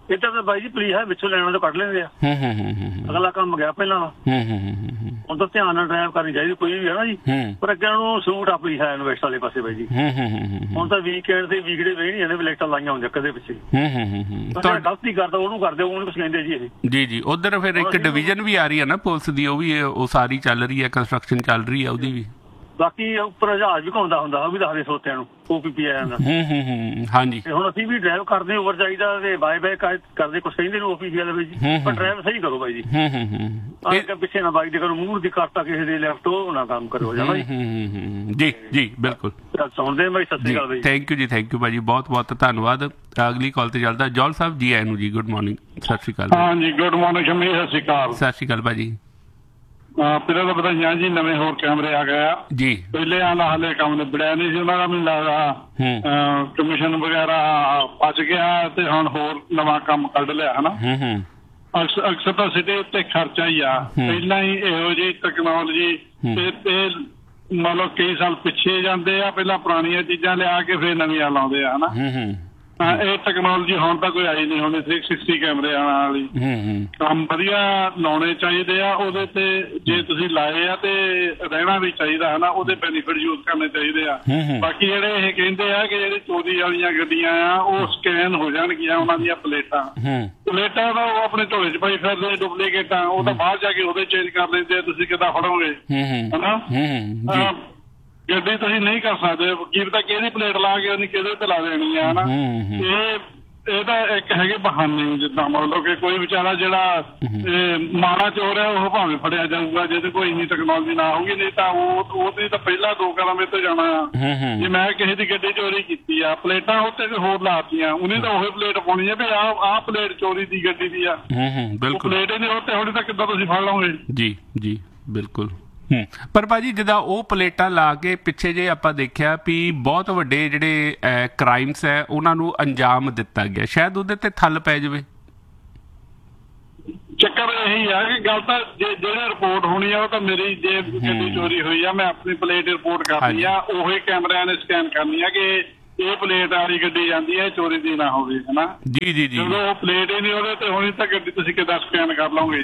ਇੱਧਰ ਤਾਂ ਬਾਈ ਜੀ ਪੁਲਿਸ ਹੈ ਵਿੱਚੋਂ ਲੈਣਾ ਤਾਂ ਕੱਢ ਲੈਂਦੇ ਆ। ਅਗਲਾ ਕੰਮ ਗਿਆ ਪਹਿਲਾਂ। ਹੁਣ ਤਾਂ ਧਿਆਨ ਨਾਲ ਡਰਾਈਵ ਕਰਨੀ ਚਾਹੀਦੀ ਕੋਈ ਵੀ ਹੈ ਨਾ ਜੀ। ਪਰ ਅੱਗੇ ਨੂੰ ਸੂਟ ਆ ਪੁਲਿਸ ਹੈ ਇਨਵੈਸਟ ਵਾਲੇ ਪਾਸੇ ਬਾਈ ਜੀ। ਹੁਣ ਤਾਂ ਵੀਕਐਂਡ ਤੇ ਵੀਕਡੇ ਵੇਹ ਨਹੀਂ ਜਾਂਦੇ ਲਾਈਟਾਂ ਲਾਈਆਂ ਹੁੰਦੀਆਂ ਕਦੇ ਪਿੱਛੇ। ਗਲਤੀ ਕਰਦਾ ਉਹਨੂੰ ਕਰਦੇ ਉਹਨੂੰ ਕੁਛ ਕਹਿੰਦੇ ਜੀ ਇਹ। ਜੀ ਉਧਰ ਫਿਰ ਇੱਕ ਡਿਵੀਜ਼ਨ ਵੀ ਆ ਰਹੀ ਹੈ ਨਾ ਪੁਲਿਸ ਦੀ, ਉਹ ਵੀ ਉਹ ਸਾਰੀ ਚੱਲ ਰਹੀ ਹੈ, ਕੰਸਟਰਕਸ਼ਨ ਚੱਲ ਰਹੀ ਹੈ ਉਹਦੀ ਵੀ। ਬਾਕੀ ਉੱਪਰ ਜਹਾਜ਼ ਵੀ ਘੁੰਮਦਾ ਹੁੰਦਾ ਉਹ ਵੀ ਦੱਸਦੇ ਸਰੋਤਿਆਂ ਨੂੰ OPP ਆ ਜਾਂਦਾ। ਹਾਂਜੀ ਹੁਣ ਅਸੀਂ ਵੀ ਡਰਾਈਵ ਕਰਦੇ ਓਵਰ ਜਾਈਦਾ ਤੇ ਬਾਏ ਬਾਏ ਕਰਦੇ ਕੁਛ ਕਹਿੰਦੇ ਨੇ OPP ਵਾਲੇ ਬਾਈ ਜੀ। ਪਰ ਡਰਾਈਵ ਸਹੀ ਕਰੋ ਬਾਈ ਜੀ। ਪਿੱਛੇ ਨਾ ਬਾਈਕ ਦੇ ਕਰੋ, ਮੂਹਰ ਦੀ ਕਰਤਾ ਕਿਸੇ ਦੇ ਲੈਫਟ ਉਹ ਨਾ ਕੰਮ ਕਰੋ ਜਾਣਾ ਜੀ। ਜੀ ਬਿਲਕੁਲ ਸੁਣਦੇ ਬਾਈ। ਸਤਿ ਸ਼੍ਰੀ ਅਕਾਲ ਬਾਈ। ਥੈਂਕ ਯੂ ਭਾਜੀ, ਬਹੁਤ ਬਹੁਤ ਧੰਨਵਾਦ। ਅਗਲੀ ਕਾਲ ਤੇ ਚੱਲਦਾ ਜੌਲ ਸਾਹਿਬ ਜੀ। ਆਏ ਨੂੰ ਜੀ, ਗੁੱਡ ਮਾਰਨਿੰਗ। ਸਤਿ ਸ਼੍ਰੀ ਅਕਾਲ। ਹਾਂਜੀ ਗੁੱਡ ਮਾਰਨਿੰਗ ਸ਼ਮੀ, ਸਤਿ ਸ਼੍ਰੀ ਅਕਾਲ। ਸਤਿ ਸ਼੍ਰੀ ਅਕਾਲ ਭਾਜੀ। ਪਹਿਲਾਂ ਤਾਂ ਵਧਾਈਆਂ ਜੀ, ਨਵੇਂ ਹੋਰ ਕੈਮਰੇ ਆ ਗਏ ਆ ਜੀ। ਪਹਿਲਿਆਂ ਦਾ ਹਾਲੇ ਕੰਮ ਨਿਬੜਿਆ ਨਹੀਂ ਸੀ ਉਹਨਾਂ ਦਾ, ਮੈਨੂੰ ਲੱਗਦਾ ਕਮਿਸ਼ਨ ਵਗੈਰਾ ਬਚ ਗਿਆ ਤੇ ਹੁਣ ਹੋਰ ਨਵਾਂ ਕੰਮ ਕੱਢ ਲਿਆ ਹਨਾ। ਅਕਸਰ ਤਾਂ ਸਿੱਧੇ ਉੱਤੇ ਖਰਚਾ ਹੀ ਆ। ਪਹਿਲਾਂ ਹੀ ਇਹੋ ਜਿਹੀ ਟੈਕਨੋਲੋਜੀ ਤੇ ਮੰਨ ਲਓ ਕਈ ਸਾਲ ਪਿੱਛੇ ਜਾਂਦੇ ਆ, ਪਹਿਲਾਂ ਪੁਰਾਣੀਆਂ ਚੀਜ਼ਾਂ ਲਿਆ ਕੇ ਫਿਰ ਨਵੀਆਂ ਲਾਉਂਦੇ ਆ ਹਨਾ। ਇਹ ਟੈਕਨੋਲੋਜੀ ਹੁਣ ਤਾਂ ਕੋਈ ਆਈ ਨਹੀਂ ਹੋਣੀ 360 ਕੈਮਰੇ ਆਉਣ ਵਾਲੀ। ਕੰਮ ਵਧੀਆ ਲਾਉਣੇ ਚਾਹੀਦੇ ਆ ਉਹਦੇ ਤੇ, ਜੇ ਤੁਸੀਂ ਲਾਏ ਆ ਤੇ ਰਹਿਣਾ ਵੀ ਚਾਹੀਦਾ ਹਨਾ, ਉਹਦੇ ਬੈਨੀਫਿਟ ਯੂਜ਼ ਕਰਨੇ ਚਾਹੀਦੇ ਆ। ਬਾਕੀ ਜਿਹੜੇ ਇਹ ਕਹਿੰਦੇ ਆ ਕਿ ਜਿਹੜੀ ਚੋਰੀ ਵਾਲੀਆਂ ਗੱਡੀਆਂ ਆ ਉਹ ਸਕੈਨ ਹੋ ਜਾਣਗੀਆਂ ਉਹਨਾਂ ਦੀਆਂ ਪਲੇਟਾਂ ਤਾਂ ਉਹ ਆਪਣੇ ਢੋਲੇ ਚ ਪਾਈ ਫਿਰਦੇ ਡੁਪਲੀਕੇਟਾਂ, ਉਹ ਤਾਂ ਬਾਹਰ ਜਾ ਕੇ ਉਹਦੇ ਚੇਂਜ ਕਰ ਲੈਂਦੇ ਆ। ਤੁਸੀਂ ਕਿੱਦਾਂ ਫੜੋਗੇ ਹਨਾ। ਗੱਡੀ ਤੁਸੀਂ ਨਹੀਂ ਕਰ ਸਕਦੇ, ਕੀ ਪਤਾ ਕਿਹਦੀ ਪਲੇਟ ਲਾ ਕੇ ਉਹਨੇ ਕਿਹਦੇ ਤੇ ਲਾ ਦੇਣੀ ਆ ਹਨਾ। ਇਹ ਤਾਂ ਇੱਕ ਹੈਗੇ ਬਹਾਨੇ, ਜਿੱਦਾਂ ਮਤਲਬ ਕਿ ਕੋਈ ਵਿਚਾਰਾ ਜਿਹੜਾ ਮਾੜਾ ਚੋਰ ਹੈ ਉਹ ਭਾਵੇਂ ਫੜਿਆ ਜਾਊਗਾ ਜਿਹਦੇ ਕੋਈ ਇੰਨੀ ਟੈਕਨੋਲੋਜੀ ਨਾ ਹੋਊਗੀ, ਨਹੀਂ ਤਾਂ ਉਹਦੀ ਤਾਂ ਪਹਿਲਾਂ 2 ਕਦਮ ਇੱਥੇ ਜਾਣਾ ਆ। ਜੇ ਮੈਂ ਕਿਸੇ ਦੀ ਗੱਡੀ ਚੋਰੀ ਕੀਤੀ ਆ, ਪਲੇਟਾਂ ਉੱਤੇ ਵੀ ਹੋਰ ਲਾਤੀਆਂ, ਉਹਨੇ ਤਾਂ ਉਹੀ ਪਲੇਟ ਪਾਉਣੀ ਆ ਵੀ ਆਹ ਪਲੇਟ ਚੋਰੀ ਦੀ ਗੱਡੀ ਦੀ ਆ। ਪਲੇਟ ਹੀ ਨਹੀਂ ਉੱਤੇ ਹੋਣੀ ਤਾਂ ਕਿੱਦਾਂ ਤੁਸੀਂ ਫੜ ਲਓਗੇ। ਜੀ ਬਿਲਕੁਲ। ਪਰ ਭਾਜੀ ਜਿੱਦਾਂ ਉਹ ਪਲੇਟਾਂ ਲਾ ਕੇ ਪਿੱਛੇ ਜੇ ਆਪਾਂ ਦੇਖਿਆ ਵੀ ਬਹੁਤ ਵੱਡੇ ਜਿਹੜੇ ਕ੍ਰਾਈਮਸ ਹੈ ਉਹਨਾਂ ਨੂੰ ਅੰਜਾਮ ਦਿੱਤਾ ਗਿਆ, ਸ਼ਾਇਦ ਉਹਦੇ ਤੇ ਠੱਲ ਪੈ ਜਾਵੇ। ਚੱਕਰ ਇਹੀ ਆ ਕਿ ਗੱਲ ਤਾਂ ਜਿਹੜੀ ਰਿਪੋਰਟ ਹੋਣੀ ਆ ਉਹ ਤਾਂ ਮੇਰੀ, ਜੇ ਗੱਡੀ ਚੋਰੀ ਹੋਈ ਆ ਮੈਂ ਆਪਣੀ ਪਲੇਟ ਰਿਪੋਰਟ ਕਰਨੀ ਆ, ਉਹੀ ਕੈਮਰਿਆਂ ਨੇ ਸਕੈਨ ਕਰਨੀ ਆ ਕਿ ਇਹ ਪਲੇਟ ਵਾਲੀ ਗੱਡੀ ਜਾਂਦੀ ਹੈ ਚੋਰੀ ਦੀ ਨਾ ਹੋਵੇ ਹਨਾ। ਜੀ ਜਦੋਂ ਉਹ ਪਲੇਟ ਹੀ ਨਹੀਂ ਉਹਦੇ ਤੇ ਹੋਣੀ ਤਾਂ ਗੱਡੀ ਤੁਸੀਂ ਕਿੱਦਾਂ ਸਕੈਨ ਕਰ ਲਓਗੇ।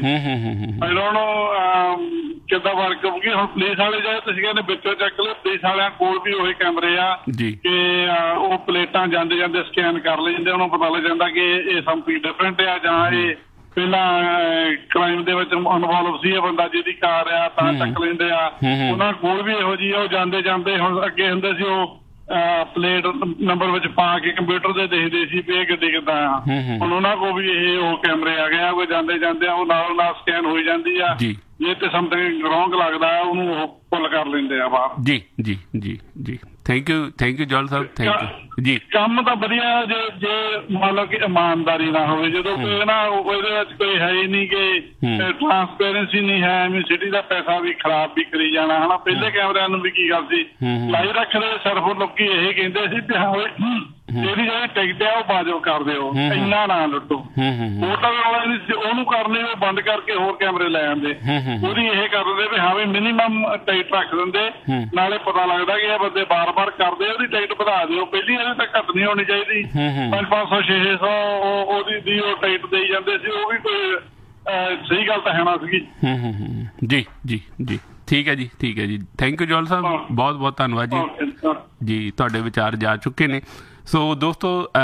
ਕਿੱਦਾਂ ਵਰਕ ਹੋਊਗੀ। ਹੁਣ ਪੁਲਿਸ ਵਾਲੇ ਜਿਹੜੇ ਤੁਸੀਂ ਕਹਿੰਦੇ ਵਿੱਚੋਂ ਚੱਕ ਲਓ, ਪੁਲਿਸ ਵਾਲਿਆਂ ਕੋਲ ਵੀ ਉਹੀ ਕੈਮਰੇ ਆ ਕਿ ਉਹ ਪਲੇਟਾਂ ਜਾਂਦੇ ਜਾਂਦੇ ਸਕੈਨ ਕਰ ਲੈਂਦੇ, ਉਹਨੂੰ ਪਤਾ ਲੱਗ ਜਾਂਦਾ ਕਿ ਇਹ ਸਮਥਿੰਗ ਡਿਫਰੈਂਟ ਆ ਜਾਂ ਇਹ ਪਹਿਲਾਂ ਕ੍ਰਾਈਮ ਦੇ ਵਿੱਚ ਇਨਵੋਲਵ ਸੀ ਇਹ ਬੰਦਾ ਜਿਹਦੀ ਕਾਰ ਆ, ਤਾਂ ਚੱਕ ਲੈਂਦੇ ਆ। ਉਹਨਾਂ ਕੋਲ ਵੀ ਇਹੋ ਜਿਹੀ ਉਹ ਜਾਂਦੇ ਜਾਂਦੇ, ਹੁਣ ਅੱਗੇ ਹੁੰਦੇ ਸੀ ਉਹ ਪਲੇਟ ਨੰਬਰ ਵਿੱਚ ਪਾ ਕੇ ਕੰਪਿਊਟਰ ਦੇ ਦੇਖਦੇ ਸੀ ਵੀ ਇਹ ਗੱਡੀ ਕਿੱਦਾਂ ਆ। ਹੁਣ ਉਹਨਾਂ ਕੋਲ ਵੀ ਇਹ ਉਹ ਕੈਮਰੇ ਆ ਗਏ ਆ, ਉਹ ਜਾਂਦੇ ਜਾਂਦੇ ਉਹ ਨਾਲ ਨਾਲ ਸਕੈਨ ਹੋਈ ਜਾਂਦੀ ਆ। ਜੇ ਤੇ ਸਮਥਿੰਗ ਰੌਂਗ ਲੱਗਦਾ ਉਹਨੂੰ ਉਹ ਪੁੱਲ ਕਰ ਲੈਂਦੇ ਆ ਬਾਹਰ। ਜੀ thank you Jaul Sahib, thank you ਜੀ। ਕੰਮ ਤਾਂ ਵਧੀਆ ਜੇ ਮੰਨ ਲਓ ਕਿ ਇਮਾਨਦਾਰੀ ਨਾ ਹੋਵੇ, ਜਦੋਂ ਕੋਈ ਨਾ ਉਹਦੇ ਵਿੱਚ ਕੋਈ ਹੈ ਹੀ ਨਹੀਂ ਕਿ ਟਰਾਂਸਪੇਰੈਂਸੀ ਨਹੀਂ ਹੈ, ਐਵੇਂ ਸਿਟੀ ਦਾ ਪੈਸਾ ਵੀ ਖਰਾਬ ਵੀ ਕਰੀ ਜਾਣਾ ਹਨਾ। ਪਹਿਲੇ ਕੈਮਰਿਆਂ ਨੂੰ ਵੀ ਕੀ ਗੱਲ ਸੀ, ਲਾਈ ਰੱਖਦੇ ਸਿਰਫ ਲੋਕੀ ਇਹ ਕਹਿੰਦੇ ਸੀ ਵੀ ਹਾਂ ਜਿਹੜੀ ਜਿਹੜੀ ਟਿਕਟ ਆ ਉਹ ਵਾਜਬ ਕਰ ਦਿਓ, ਇੰਨਾ ਨਾ ਲੁੱਟੋ। ਹੋਟਲ ਵਾਲਾ ਨਹੀਂ ਸੀ ਉਹਨੂੰ ਕਰਨੇ, ਉਹ ਬੰਦ ਕਰਕੇ ਹੋਰ ਕੈਮਰੇ ਲੈ ਆਉਂਦੇ। ਉਹਦੀ ਇਹ ਕਰ ਦਿੰਦੇ ਵੀ ਹਾਂ ਵੀ ਮਿਨੀਮਮ ਟਿਕਟ ਰੱਖ ਦਿੰਦੇ, ਨਾਲੇ ਪਤਾ ਲੱਗਦਾ ਕਿ ਇਹ ਬੰਦੇ ਬਾਰ-ਬਾਰ ਕਰਦੇ, ਉਹਦੀ ਟਿਕਟ ਵਧਾ ਦਿਓ। ਪਹਿਲੀ ਇਹਦੇ ਤਾਂ ਘੱਟ ਨਹੀਂ ਹੋਣੀ ਚਾਹੀਦੀ, 500 600 ਉਹਦੀ ਦੀ ਉਹ ਟਿਕਟ ਦੇਈ ਜਾਂਦੇ ਸੀ। ਉਹ ਵੀ ਕੋਈ ਸਹੀ ਗੱਲ ਤਾਂ ਹੈ ਨਾ ਸੀਗੀ। ਜੀ ਠੀਕ ਹੈ ਜੀ ਥੈਂਕ ਯੂ ਜੌਲ ਸਾਹਿਬ, ਬਹੁਤ ਬਹੁਤ ਧੰਨਵਾਦ ਜੀ। ਤੁਹਾਡੇ ਵਿਚਾਰ ਜਾ ਚੁੱਕੇ ਨੇ। ਸੋ ਦੋਸਤੋ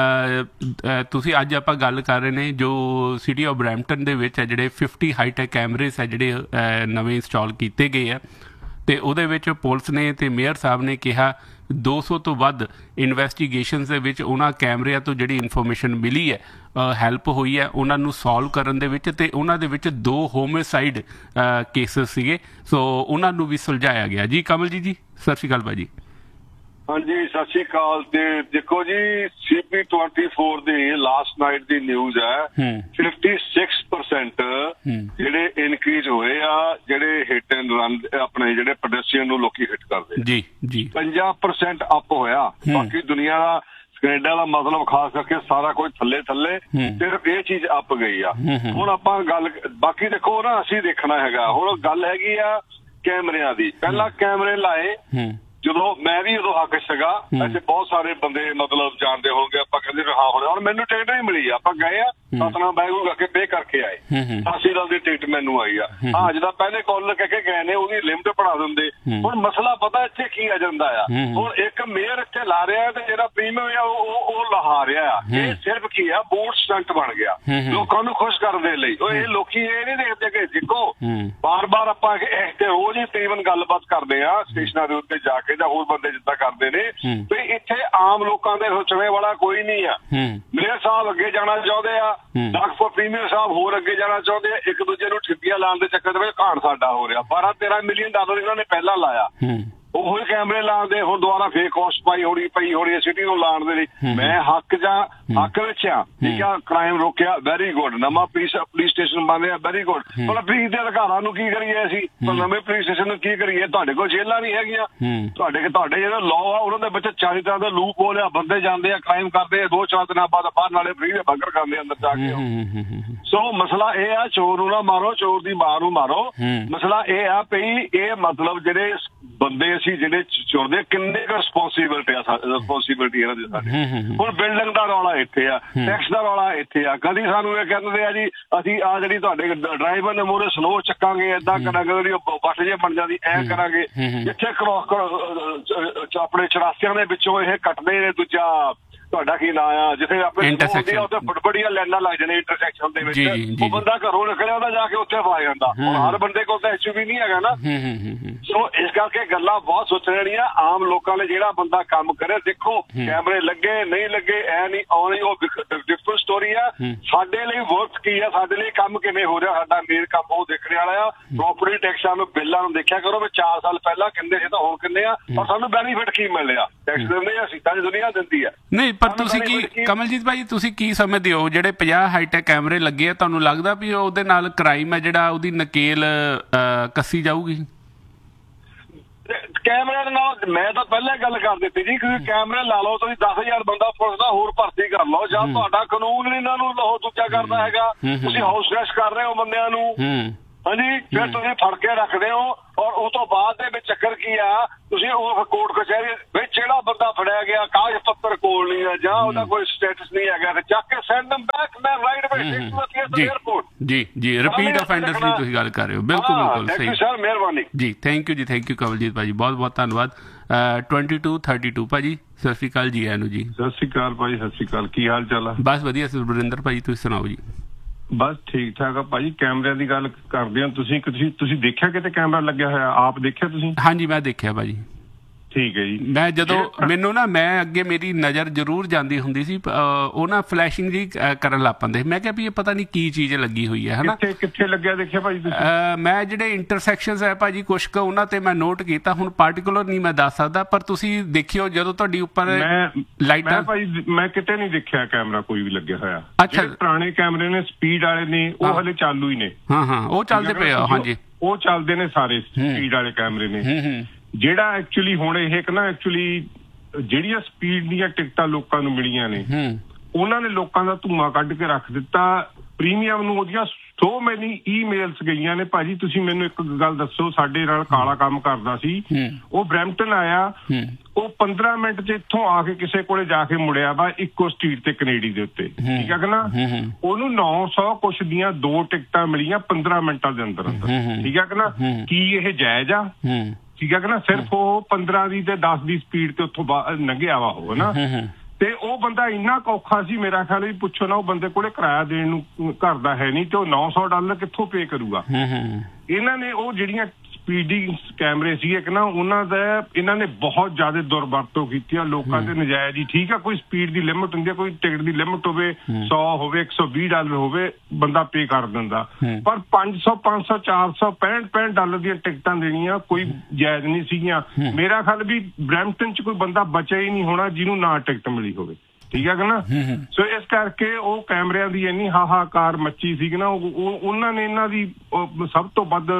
ਤੁਸੀਂ ਅੱਜ ਆਪਾਂ ਗੱਲ ਕਰ ਰਹੇ ਨੇ ਜੋ ਸਿਟੀ ਆਫ ਬਰੈਂਪਟਨ ਦੇ ਵਿੱਚ ਹੈ ਜਿਹੜੇ 50 ਹਾਈਟੈਕ ਕੈਮਰੇਸ ਹੈ ਜਿਹੜੇ ਨਵੇਂ ਇੰਸਟਾਲ ਕੀਤੇ ਗਏ ਆ, ਅਤੇ ਉਹਦੇ ਵਿੱਚ ਪੁਲਿਸ ਨੇ ਅਤੇ ਮੇਅਰ ਸਾਹਿਬ ਨੇ ਕਿਹਾ 200 ਤੋਂ ਵੱਧ ਇਨਵੈਸਟੀਗੇਸ਼ਨਸ ਦੇ ਵਿੱਚ ਉਹਨਾਂ ਕੈਮਰਿਆਂ ਤੋਂ ਜਿਹੜੀ ਇਨਫੋਰਮੇਸ਼ਨ ਮਿਲੀ ਹੈ, ਹੈਲਪ ਹੋਈ ਹੈ ਉਹਨਾਂ ਨੂੰ ਸੋਲਵ ਕਰਨ ਦੇ ਵਿੱਚ, ਅਤੇ ਉਹਨਾਂ ਦੇ ਵਿੱਚ 2 ਹੋਮਿਸਾਈਡ ਕੇਸਿਸ ਸੀਗੇ, ਸੋ ਉਹਨਾਂ ਨੂੰ ਵੀ ਸੁਲਝਾਇਆ ਗਿਆ। ਜੀ ਕਮਲ ਜੀ ਸਤਿ ਸ਼੍ਰੀ ਅਕਾਲ ਭਾਜੀ। ਹਾਂਜੀ ਸਤਿ ਸ਼੍ਰੀ ਅਕਾਲ। ਤੇ ਦੇਖੋ ਜੀ CP24 ਦੀ ਲਾਸਟ ਨਾਈਟ ਦੀ ਨਿਊਜ਼ ਹੈ 56% ਜਿਹੜੇ ਇਨਕਰੀਜ਼ ਹੋਏ ਆ ਜਿਹੜੇ ਹਿੱਟ ਐਂਡ ਰਨ ਆਪਣੇ ਜਿਹੜੇ ਪੈਡੈਸਟਰੀਅਨ ਨੂੰ ਲੋਕੀ ਹਿੱਟ ਕਰਦੇ ਜੀ 50% ਅਪ ਹੋਇਆ। ਬਾਕੀ ਦੁਨੀਆ ਦਾ ਕੈਨੇਡਾ ਦਾ ਮਤਲਬ ਖਾਸ ਕਰਕੇ ਸਾਰਾ ਕੁਝ ਥੱਲੇ ਸਿਰਫ ਇਹ ਚੀਜ਼ ਅਪ ਗਈ ਆ। ਹੁਣ ਆਪਾਂ ਗੱਲ ਬਾਕੀ ਦੇਖੋ ਨਾ ਅਸੀਂ ਦੇਖਣਾ ਹੈਗਾ। ਹੁਣ ਗੱਲ ਹੈਗੀ ਆ ਕੈਮਰਿਆਂ ਦੀ। ਪਹਿਲਾਂ ਕੈਮਰੇ ਲਾਏ ਜਦੋਂ ਮੈਂ ਵੀ ਉਦੋਂ ਹੱਕ ਸੀਗਾ, ਵੈਸੇ ਬਹੁਤ ਸਾਰੇ ਬੰਦੇ ਮਤਲਬ ਜਾਣਦੇ ਹੋਣਗੇ, ਆਪਾਂ ਕਹਿੰਦੇ ਹਾਂ ਹੁਣ ਮੈਨੂੰ ਟਿਕਟ ਨਹੀਂ ਮਿਲੀ, ਆਪਾਂ ਗਏ ਆ ਸਤਨਾਮ ਵਾਹਿਗੁਰੂ ਕਰਕੇ ਪੇ ਕਰਕੇ ਆਏ। 80 ਦਾ ਦੀ ਟਿਕਟ ਮੈਨੂੰ ਆਈ ਆ। ਹਾਂ ਜਿੱਦਾਂ ਪਹਿਲੇ ਕਾਲਰ ਕਹਿ ਕੇ ਗਏ ਨੇ ਉਹਦੀ ਲਿਮਟ ਬਣਾ ਦਿੰਦੇ। ਹੁਣ ਮਸਲਾ ਪਤਾ ਇੱਥੇ ਕੀ ਏਜੰਡਾ ਆ। ਹੁਣ ਇੱਕ ਮੇਅਰ ਇੱਥੇ ਲਾ ਰਿਹਾ ਤੇ ਜਿਹੜਾ ਪ੍ਰੀਮੀਅਮ ਆ ਉਹ ਲਹਾ ਰਿਹਾ ਆ। ਇਹ ਸਿਰਫ ਕੀ ਆ ਬੂਟ ਸਟੰਟ ਬਣ ਗਿਆ ਲੋਕਾਂ ਨੂੰ ਖੁਸ਼ ਕਰਨ ਦੇ ਲਈ। ਇਹ ਲੋਕੀ ਇਹ ਨਹੀਂ ਦੇਖਦੇ ਕਿ ਦੇਖੋ ਬਾਰ-ਬਾਰ ਆਪਾਂ ਇੱਥੇ ਰੋਜ਼ ਹੀ ਤਕਰੀਬਨ ਗੱਲਬਾਤ ਕਰਦੇ ਆ ਸਟੇਸ਼ਨਾਂ ਦੇ ਉੱਤੇ ਜਾ ਕੇ ਜਾਂ ਹੋਰ ਬੰਦੇ ਜਿੱਦਾਂ ਕਰਦੇ ਨੇ ਤੇ ਇੱਥੇ ਆਮ ਲੋਕਾਂ ਦੇ ਸੋਚਣੇ ਵਾਲਾ ਕੋਈ ਨਹੀਂ ਆ। ਮੇਅਰ ਸਾਹਿਬ ਅੱਗੇ ਜਾਣਾ ਚਾਹੁੰਦੇ ਆ, ਡਾਕਟਰ ਪ੍ਰੀਮੀਅਰ ਸਾਹਿਬ ਹੋਰ ਅੱਗੇ ਜਾਣਾ ਚਾਹੁੰਦੇ ਆ। ਇੱਕ ਦੂਜੇ ਨੂੰ ਠਿੱਪੀਆਂ ਲਾਉਣ ਦੇ ਚੱਕਰ ਦੇ ਵਿੱਚ ਘਾਣ ਸਾਡਾ ਹੋ ਰਿਹਾ। 12-13 ਮਿਲੀਅਨ ਡਾਲਰ ਇਹਨਾਂ ਨੇ ਪਹਿਲਾਂ ਲਾਇਆ। ਉਹੀ ਕੈਮਰੇ ਲਾਉਣ ਦੇ ਹੁਣ ਦੁਬਾਰਾ ਫੇਕ ਕਾਸਟ ਪਈ ਹੋਣੀ ਸਿਟੀ ਨੂੰ ਲਾਉਣ ਦੇ ਲਈ। ਮੈਂ ਹੱਕ ਵਿੱਚ ਆ ਠੀਕ ਆ। ਕ੍ਰਾਈਮ ਰੋਕਿਆ ਵੈਰੀ ਗੁੱਡ। ਨਵਾਂ ਪੁਲਿਸ ਸਟੇਸ਼ਨ ਬਣ ਰਿਹਾ ਵੈਰੀ ਗੁੱਡ। ਪਰ ਪੁਲਿਸ ਦੇ ਅਧਿਕਾਰਾਂ ਨੂੰ ਕੀ ਕਰੀਏ ਅਸੀਂ? ਨਵੇਂ ਪੁਲਿਸ ਸਟੇਸ਼ਨ ਨੂੰ ਕੀ ਕਰੀਏ? ਤੁਹਾਡੇ ਕੋਲ ਜੇਲ੍ਹਾਂ ਨਹੀਂ ਹੈਗੀਆਂ। ਤੁਹਾਡੇ ਜਿਹੜੇ ਲਾਅ ਆ ਉਹਨਾਂ ਦੇ ਵਿੱਚ 40 ਤਰ੍ਹਾਂ ਦੇ ਲੂਪ ਹੋਲ ਆ। ਬੰਦੇ ਜਾਂਦੇ ਆ ਕ੍ਰਾਈਮ ਕਰਦੇ ਆ 2-4 ਦਿਨਾਂ ਬਾਅਦ ਬਾਹਰ ਨਾਲੇ ਫ੍ਰੀ ਦੇ ਬਰਗਰ ਖਾਂਦੇ ਅੰਦਰ ਜਾ ਕੇ। ਸੋ ਮਸਲਾ ਇਹ ਆ ਚੋਰ ਨੂੰ ਨਾ ਮਾਰੋ, ਚੋਰ ਦੀ ਮਾਂ ਨੂੰ ਮਾਰੋ। ਮਸਲਾ ਇਹ ਆ ਪਈ ਇਹ ਮਤਲਬ ਜਿਹੜੇ ਬੰਦੇ ਅਸੀਂ ਜਿਹੜੇ ਚੁਰਦੇ ਕਿੰਨੇ ਕੁ ਰਿਸਪੌਂਸਿਬਿਲਿਟੀ ਇਹਨਾਂ ਦੀ ਸਾਡੇ। ਹੁਣ ਬਿਲਡਿੰਗ ਦਾ ਰੌਲਾ ਇੱਥੇ ਆ, ਟੈਕਸ ਦਾ ਰੌਲਾ ਇੱਥੇ ਆ। ਕਦੀ ਸਾਨੂੰ ਇਹ ਕਹਿੰਦੇ ਆ ਜੀ ਅਸੀਂ ਆ ਜਿਹੜੀ ਤੁਹਾਡੇ ਡਰਾਈਵਰ ਨੇ ਮੂਹਰੇ ਸਲੋ ਚੱਕਾਂਗੇ, ਏਦਾਂ ਕਰਾਂਗੇ, ਜਿਹੜੀ ਵੱਟ ਜੇ ਬਣ ਜਾਂਦੀ ਐ ਕਰਾਂਗੇ। ਜਿੱਥੇ ਆਪਣੇ 84 ਦੇ ਵਿੱਚੋਂ ਇਹ ਕੱਟਦੇ ਨੇ ਦੂਜਾ ਤੁਹਾਡਾ ਕੀ ਨਾਂ ਆ ਜਿੱਥੇ ਆਪਣੇ ਉੱਥੇ ਬੜੀਆਂ ਲਾਈਨਾਂ ਲੱਗ ਜਾਂਦੀਆਂ ਇੰਟਰਸੈਕਸ਼ਨ ਦੇ ਵਿੱਚ। ਉਹ ਬੰਦਾ ਘਰੋਂ ਨਿਕਲਿਆ ਉਹਦਾ ਜਾ ਕੇ ਉੱਥੇ ਫਸ ਜਾਂਦਾ। ਹੁਣ ਹਰ ਬੰਦੇ ਕੋਲ ਤਾਂ ਐਸਯੂਵੀ ਨਹੀਂ ਹੈਗਾ ਨਾ। ਸੋ ਇਸ ਕਰਕੇ ਗੱਲਾਂ ਬਹੁਤ ਸੋਚਣ ਵਾਲੀਆਂ। ਆਮ ਲੋਕਾਂ ਨੇ ਜਿਹੜਾ ਬੰਦਾ ਕੰਮ ਕਰੇ ਦੇਖੋ ਕੈਮਰੇ ਲੱਗੇ ਨਹੀਂ ਲੱਗੇ ਐ ਨਹੀਂ ਆਉਣੀ ਉਹ ਡਿਫਰੈਂਟ ਸਟੋਰੀ ਆ। ਸਾਡੇ ਲਈ ਵਰਕ ਕੀ ਆ, ਸਾਡੇ ਲਈ ਕੰਮ ਕਿਵੇਂ ਹੋ ਰਿਹਾ, ਸਾਡਾ ਮੇਨ ਕੰਮ ਉਹ ਦੇਖਣ ਵਾਲਾ ਆ। ਪ੍ਰੋਪਰਟੀ ਟੈਕਸਾਂ ਨੂੰ ਬਿੱਲਾਂ ਨੂੰ ਦੇਖਿਆ ਕਰੋ ਵੀ 4 ਸਾਲ ਪਹਿਲਾਂ ਕਿੰਨੇ ਸੀ ਤਾਂ ਹੁਣ ਕਿੰਨੇ ਆ ਔਰ ਸਾਨੂੰ ਬੈਨੀਫਿਟ ਕੀ ਮਿਲ ਰਿਹਾ। ਟੈਕਸ ਦਿੰਦੇ ਆ ਸੀਟਾਂ ਦੁਨੀਆ ਦਿੰਦੀ ਆ। ਨਹੀਂ ਪਰ ਤੁਸੀਂ ਕੀ ਕਮਲਜੀਤ ਭਾਈ ਤੁਸੀਂ ਕੀ ਸਮਝਦੇ ਹੋ ਜਿਹੜੇ 50 ਹਾਈਟੈਕ ਕੈਮਰੇ ਲੱਗੇ ਆ ਤੁਹਾਨੂੰ ਲੱਗਦਾ ਵੀ ਉਹਦੇ ਨਾਲ ਕ੍ਰਾਈਮ ਹੈ ਜਿਹੜਾ ਉਹਦੀ ਨਕੇਲ ਕੱਸੀ ਜਾਊਗੀ? ਕੈਮਰੇ ਦੇ ਨਾਲ ਮੈਂ ਤਾਂ ਪਹਿਲਾਂ ਗੱਲ ਕਰ ਦਿੱਤੀ ਜੀ ਕਿ ਕੈਮਰੇ ਲਾ ਲਓ ਤੁਸੀਂ 10,000 ਬੰਦਾ ਪੁਲਿਸ ਦਾ ਹੋਰ ਭਰਤੀ ਕਰ ਲਓ। ਜਾਂ ਤੁਹਾਡਾ ਕਾਨੂੰਨ ਨਹੀਂ ਇਹਨਾਂ ਨੂੰ ਉਹ ਦੂਜਾ ਕਰਦਾ ਹੈਗਾ। ਤੁਸੀਂ ਹਾਊਸ ਅਰੈਸਟ ਕਰ ਰਹੇ ਹੋ ਬੰਦਿਆਂ ਨੂੰ ਹਾਂਜੀ ਫਿਰ ਤੁਸੀਂ ਫੜ ਕੇ ਰੱਖਦੇ ਹੋ ਔਰ ਉਸ ਤੋਂ ਬਾਅਦ ਦੇ ਵਿੱਚ ਚੱਕਰ ਕੀ ਆ ਤੁਸੀਂ ਉਹ ਕੋਰਟ ਕਚਹਿਰੀ ਵਿੱਚ ਜਿਹੜਾ ਬੰਦਾ ਫੜਿਆ ਗਿਆ ਕਾਗਜ਼ ਪੱਤਰ ਕੋਲ ਨਹੀਂ ਹੈ ਜਾਂ ਉਹਦਾ ਕੋਈ ਸਟੇਟਸ ਨਹੀਂ ਹੈਗਾ ਤੇ ਚੱਕ ਕੇ ਸੈਂਡ ਦਮ ਬੈਕ ਮੈਂ ਰਾਈਟ ਅਵੇ ਏਅਰਪੋਰਟ। ਜੀ ਰਿਪੀਟ ਆਫੈਂਡਰਸ ਦੀ ਤੁਸੀਂ ਗੱਲ ਕਰ ਰਹੇ ਹੋ। ਬਿਲਕੁਲ ਸਹੀ ਸਰ ਮਿਹਰਬਾਨੀ ਜੀ। ਥੈਂਕ ਯੂ ਕਮਲਜੀਤ ਭਾਜੀ ਬਹੁਤ ਧੰਨਵਾਦ। 2232 ਭਾਜੀ ਸਤਿ ਸ਼੍ਰੀ ਅਕਾਲ ਜੀ ਆਇਆਂ ਨੂੰ ਜੀ। ਸਤਿ ਸ਼੍ਰੀ ਅਕਾਲ ਭਾਜੀ ਸਤਿ ਸ਼੍ਰੀ ਅਕਾਲ ਕੀ ਹਾਲ ਚਾਲ ਆ? ਬਸ ਵਧੀਆ ਸੁਰਿੰਦਰ ਭਾਜੀ ਤੁਸੀਂ ਸੁਣਾਓ ਜੀ। ਬਸ ਠੀਕ ਠਾਕ ਆ ਭਾਜੀ। ਕੈਮਰਿਆਂ ਦੀ ਗੱਲ ਕਰਦੇ ਹੋ ਤੁਸੀਂ ਦੇਖਿਆ ਕਿਤੇ ਕੈਮਰਾ ਲੱਗਿਆ ਹੋਇਆ ਆਪ ਦੇਖਿਆ ਤੁਸੀਂ? ਹਾਂਜੀ ਮੈਂ ਦੇਖਿਆ ਭਾਜੀ। ਠੀਕ ਹੈ ਜੀ। ਮੈਂ ਜਦੋਂ ਮੈਨੂੰ ਨਾ ਮੈਂ ਅੱਗੇ ਮੇਰੀ ਨਜ਼ਰ ਜ਼ਰੂਰ ਜਾਂਦੀ ਹੁੰਦੀ ਸੀ ਉਹ ਨਾ ਫਲੈਸ਼ਿੰਗ ਜੀ ਕਰਨ ਲੱਗ ਪੈਂਦੇ। ਮੈਂ ਕਿਹਾ ਵੀ ਇਹ ਪਤਾ ਨਹੀਂ ਕੀ ਚੀਜ਼ ਲੱਗੀ ਹੋਈ ਹੈ ਹਨਾ। ਕਿੱਥੇ ਲੱਗਿਆ ਦੇਖਿਆ ਭਾਜੀ ਤੁਸੀਂ? ਮੈਂ ਜਿਹੜੇ ਇੰਟਰਸੈਕਸ਼ਨਸ ਹੈ ਭਾਜੀ ਕੁਛ ਕੁ ਉਹਨਾਂ ਤੇ ਮੈਂ ਨੋਟ ਕੀਤਾ ਹੁਣ ਪਾਰਟੀਕੂਲਰ ਨਹੀਂ ਮੈਂ ਦੱਸ ਸਕਦਾ ਪਰ ਤੁਸੀਂ ਦੇਖਿਓ ਜਦੋਂ ਤੁਹਾਡੀ ਉੱਪਰ ਲਾਈਟਾਂ। ਭਾਜੀ ਮੈਂ ਕਿਤੇ ਨਹੀਂ ਦੇਖਿਆ ਕੈਮਰਾ ਕੋਈ ਵੀ ਲੱਗਿਆ ਹੋਇਆ। ਅੱਛਾ ਪੁਰਾਣੇ ਕੈਮਰੇ ਨੇ ਸਪੀਡ ਵਾਲੇ ਨੇ ਉਹ ਹਲੇ ਚਾਲੂ ਹੀ ਨੇ। ਹਾਂ ਉਹ ਚੱਲਦੇ ਪਏ ਆ। ਹਾਂਜੀ ਉਹ ਚੱਲਦੇ ਨੇ ਸਾਰੇ ਸਪੀਡ ਵਾਲੇ ਕੈਮਰੇ ਨੇ। ਜਿਹੜਾ ਐਕਚੁਅਲੀ ਹੁਣ ਇਹ ਇੱਕ ਨਾ ਐਕਚੁਅਲੀ ਜਿਹੜੀਆਂ ਸਪੀਡ ਦੀਆਂ ਟਿਕਟਾਂ ਲੋਕਾਂ ਨੂੰ ਮਿਲੀਆਂ ਨੇ ਉਹਨਾਂ ਨੇ ਲੋਕਾਂ ਦਾ ਧੂੰਆਂ ਕੱਢ ਕੇ ਰੱਖ ਦਿੱਤਾ। ਪ੍ਰੀਮੀਅਮ ਨੂੰ ਉਹਦੀਆਂ ਸੋ ਮੈਨੀ ਈਮੇਲਸ ਗਈਆਂ ਨੇ। ਭਾਜੀ ਤੁਸੀਂ ਮੈਨੂੰ ਇੱਕ ਗੱਲ ਦੱਸੋ ਸਾਡੇ ਨਾਲ ਕਾਲਾ ਕੰਮ ਕਰਦਾ ਸੀ ਉਹ ਬਰੈਂਪਟਨ ਆਇਆ ਉਹ 15 ਮਿੰਟ ਚ ਇੱਥੋਂ ਆ ਕੇ ਕਿਸੇ ਕੋਲੇ ਜਾ ਕੇ ਮੁੜਿਆ ਵਾ ਇੱਕੋ ਸਟਰੀਟ ਤੇ ਕੈਨੇਡੀ ਦੇ ਉੱਤੇ ਠੀਕ ਹੈ ਨਾ। ਉਹਨੂੰ 900 ਕੁਛ ਦੀਆਂ 2 ਟਿਕਟਾਂ ਮਿਲੀਆਂ 15 ਮਿੰਟਾਂ ਦੇ ਅੰਦਰ ਠੀਕ ਹੈ ਨਾ। ਕੀ ਇਹ ਜਾਇਜ਼ ਆ? ਠੀਕ ਹੈ ਨਾ। ਸਿਰਫ ਉਹ 15 ਦੀ ਤੇ 10 ਦੀ ਸਪੀਡ ਤੇ ਉੱਥੋਂ ਲੰਘਿਆ ਵਾ ਉਹ ਨਾ। ਤੇ ਉਹ ਬੰਦਾ ਇੰਨਾ ਔਖਾ ਸੀ ਮੇਰਾ ਖਿਆਲ ਵੀ ਪੁੱਛੋ ਨਾ ਉਹ ਬੰਦੇ ਕੋਲੇ ਕਿਰਾਇਆ ਦੇਣ ਨੂੰ ਘਰ ਦਾ ਹੈ ਨਹੀਂ ਤੇ ਉਹ $900 ਕਿੱਥੋਂ ਪੇ ਕਰੂਗਾ। ਇਹਨਾਂ ਨੇ ਉਹ ਜਿਹੜੀਆਂ ਸਪੀਡਿੰਗ ਕੈਮਰੇ ਸੀ ਇੱਕ ਨਾ ਉਹਨਾਂ ਦਾ ਇਹਨਾਂ ਨੇ ਬਹੁਤ ਜ਼ਿਆਦਾ ਦੁਰਵਰਤੋਂ ਕੀਤੀ ਆ ਲੋਕਾਂ ਦੇ ਨਜਾਇਜ਼ ਹੀ। ਠੀਕ ਆ ਕੋਈ ਸਪੀਡ ਦੀ ਲਿਮਿਟ ਹੁੰਦੀ ਆ ਕੋਈ ਟਿਕਟ ਦੀ ਲਿਮਿਟ ਹੋਵੇ 100 ਹੋਵੇ $120 ਹੋਵੇ ਬੰਦਾ ਪੇ ਕਰ ਦਿੰਦਾ ਪਰ 500 500 400 $65 ਦੀਆਂ ਟਿਕਟਾਂ ਦੇਣੀਆਂ ਕੋਈ ਜਾਇਜ਼ ਨਹੀਂ ਸੀਗੀਆਂ। ਮੇਰਾ ਖਿਆਲ ਵੀ ਬਰੈਂਪਟਨ ਚ ਕੋਈ ਬੰਦਾ ਬਚਿਆ ਹੀ ਨਹੀਂ ਹੋਣਾ ਜਿਹਨੂੰ ਨਾ ਟਿਕਟ ਮਿਲੀ ਹੋਵੇ। ਠੀਕ ਹੈ ਨਾ। ਸੋ ਇਸ ਕਰਕੇ ਉਹ ਕੈਮਰਿਆਂ ਦੀ ਇੰਨੀ ਹਾਹਾਕਾਰ ਮੱਚੀ ਸੀ ਨਾ ਉਹਨਾਂ ਨੇ ਇਹਨਾਂ ਦੀ ਸਭ ਤੋਂ ਵੱਧ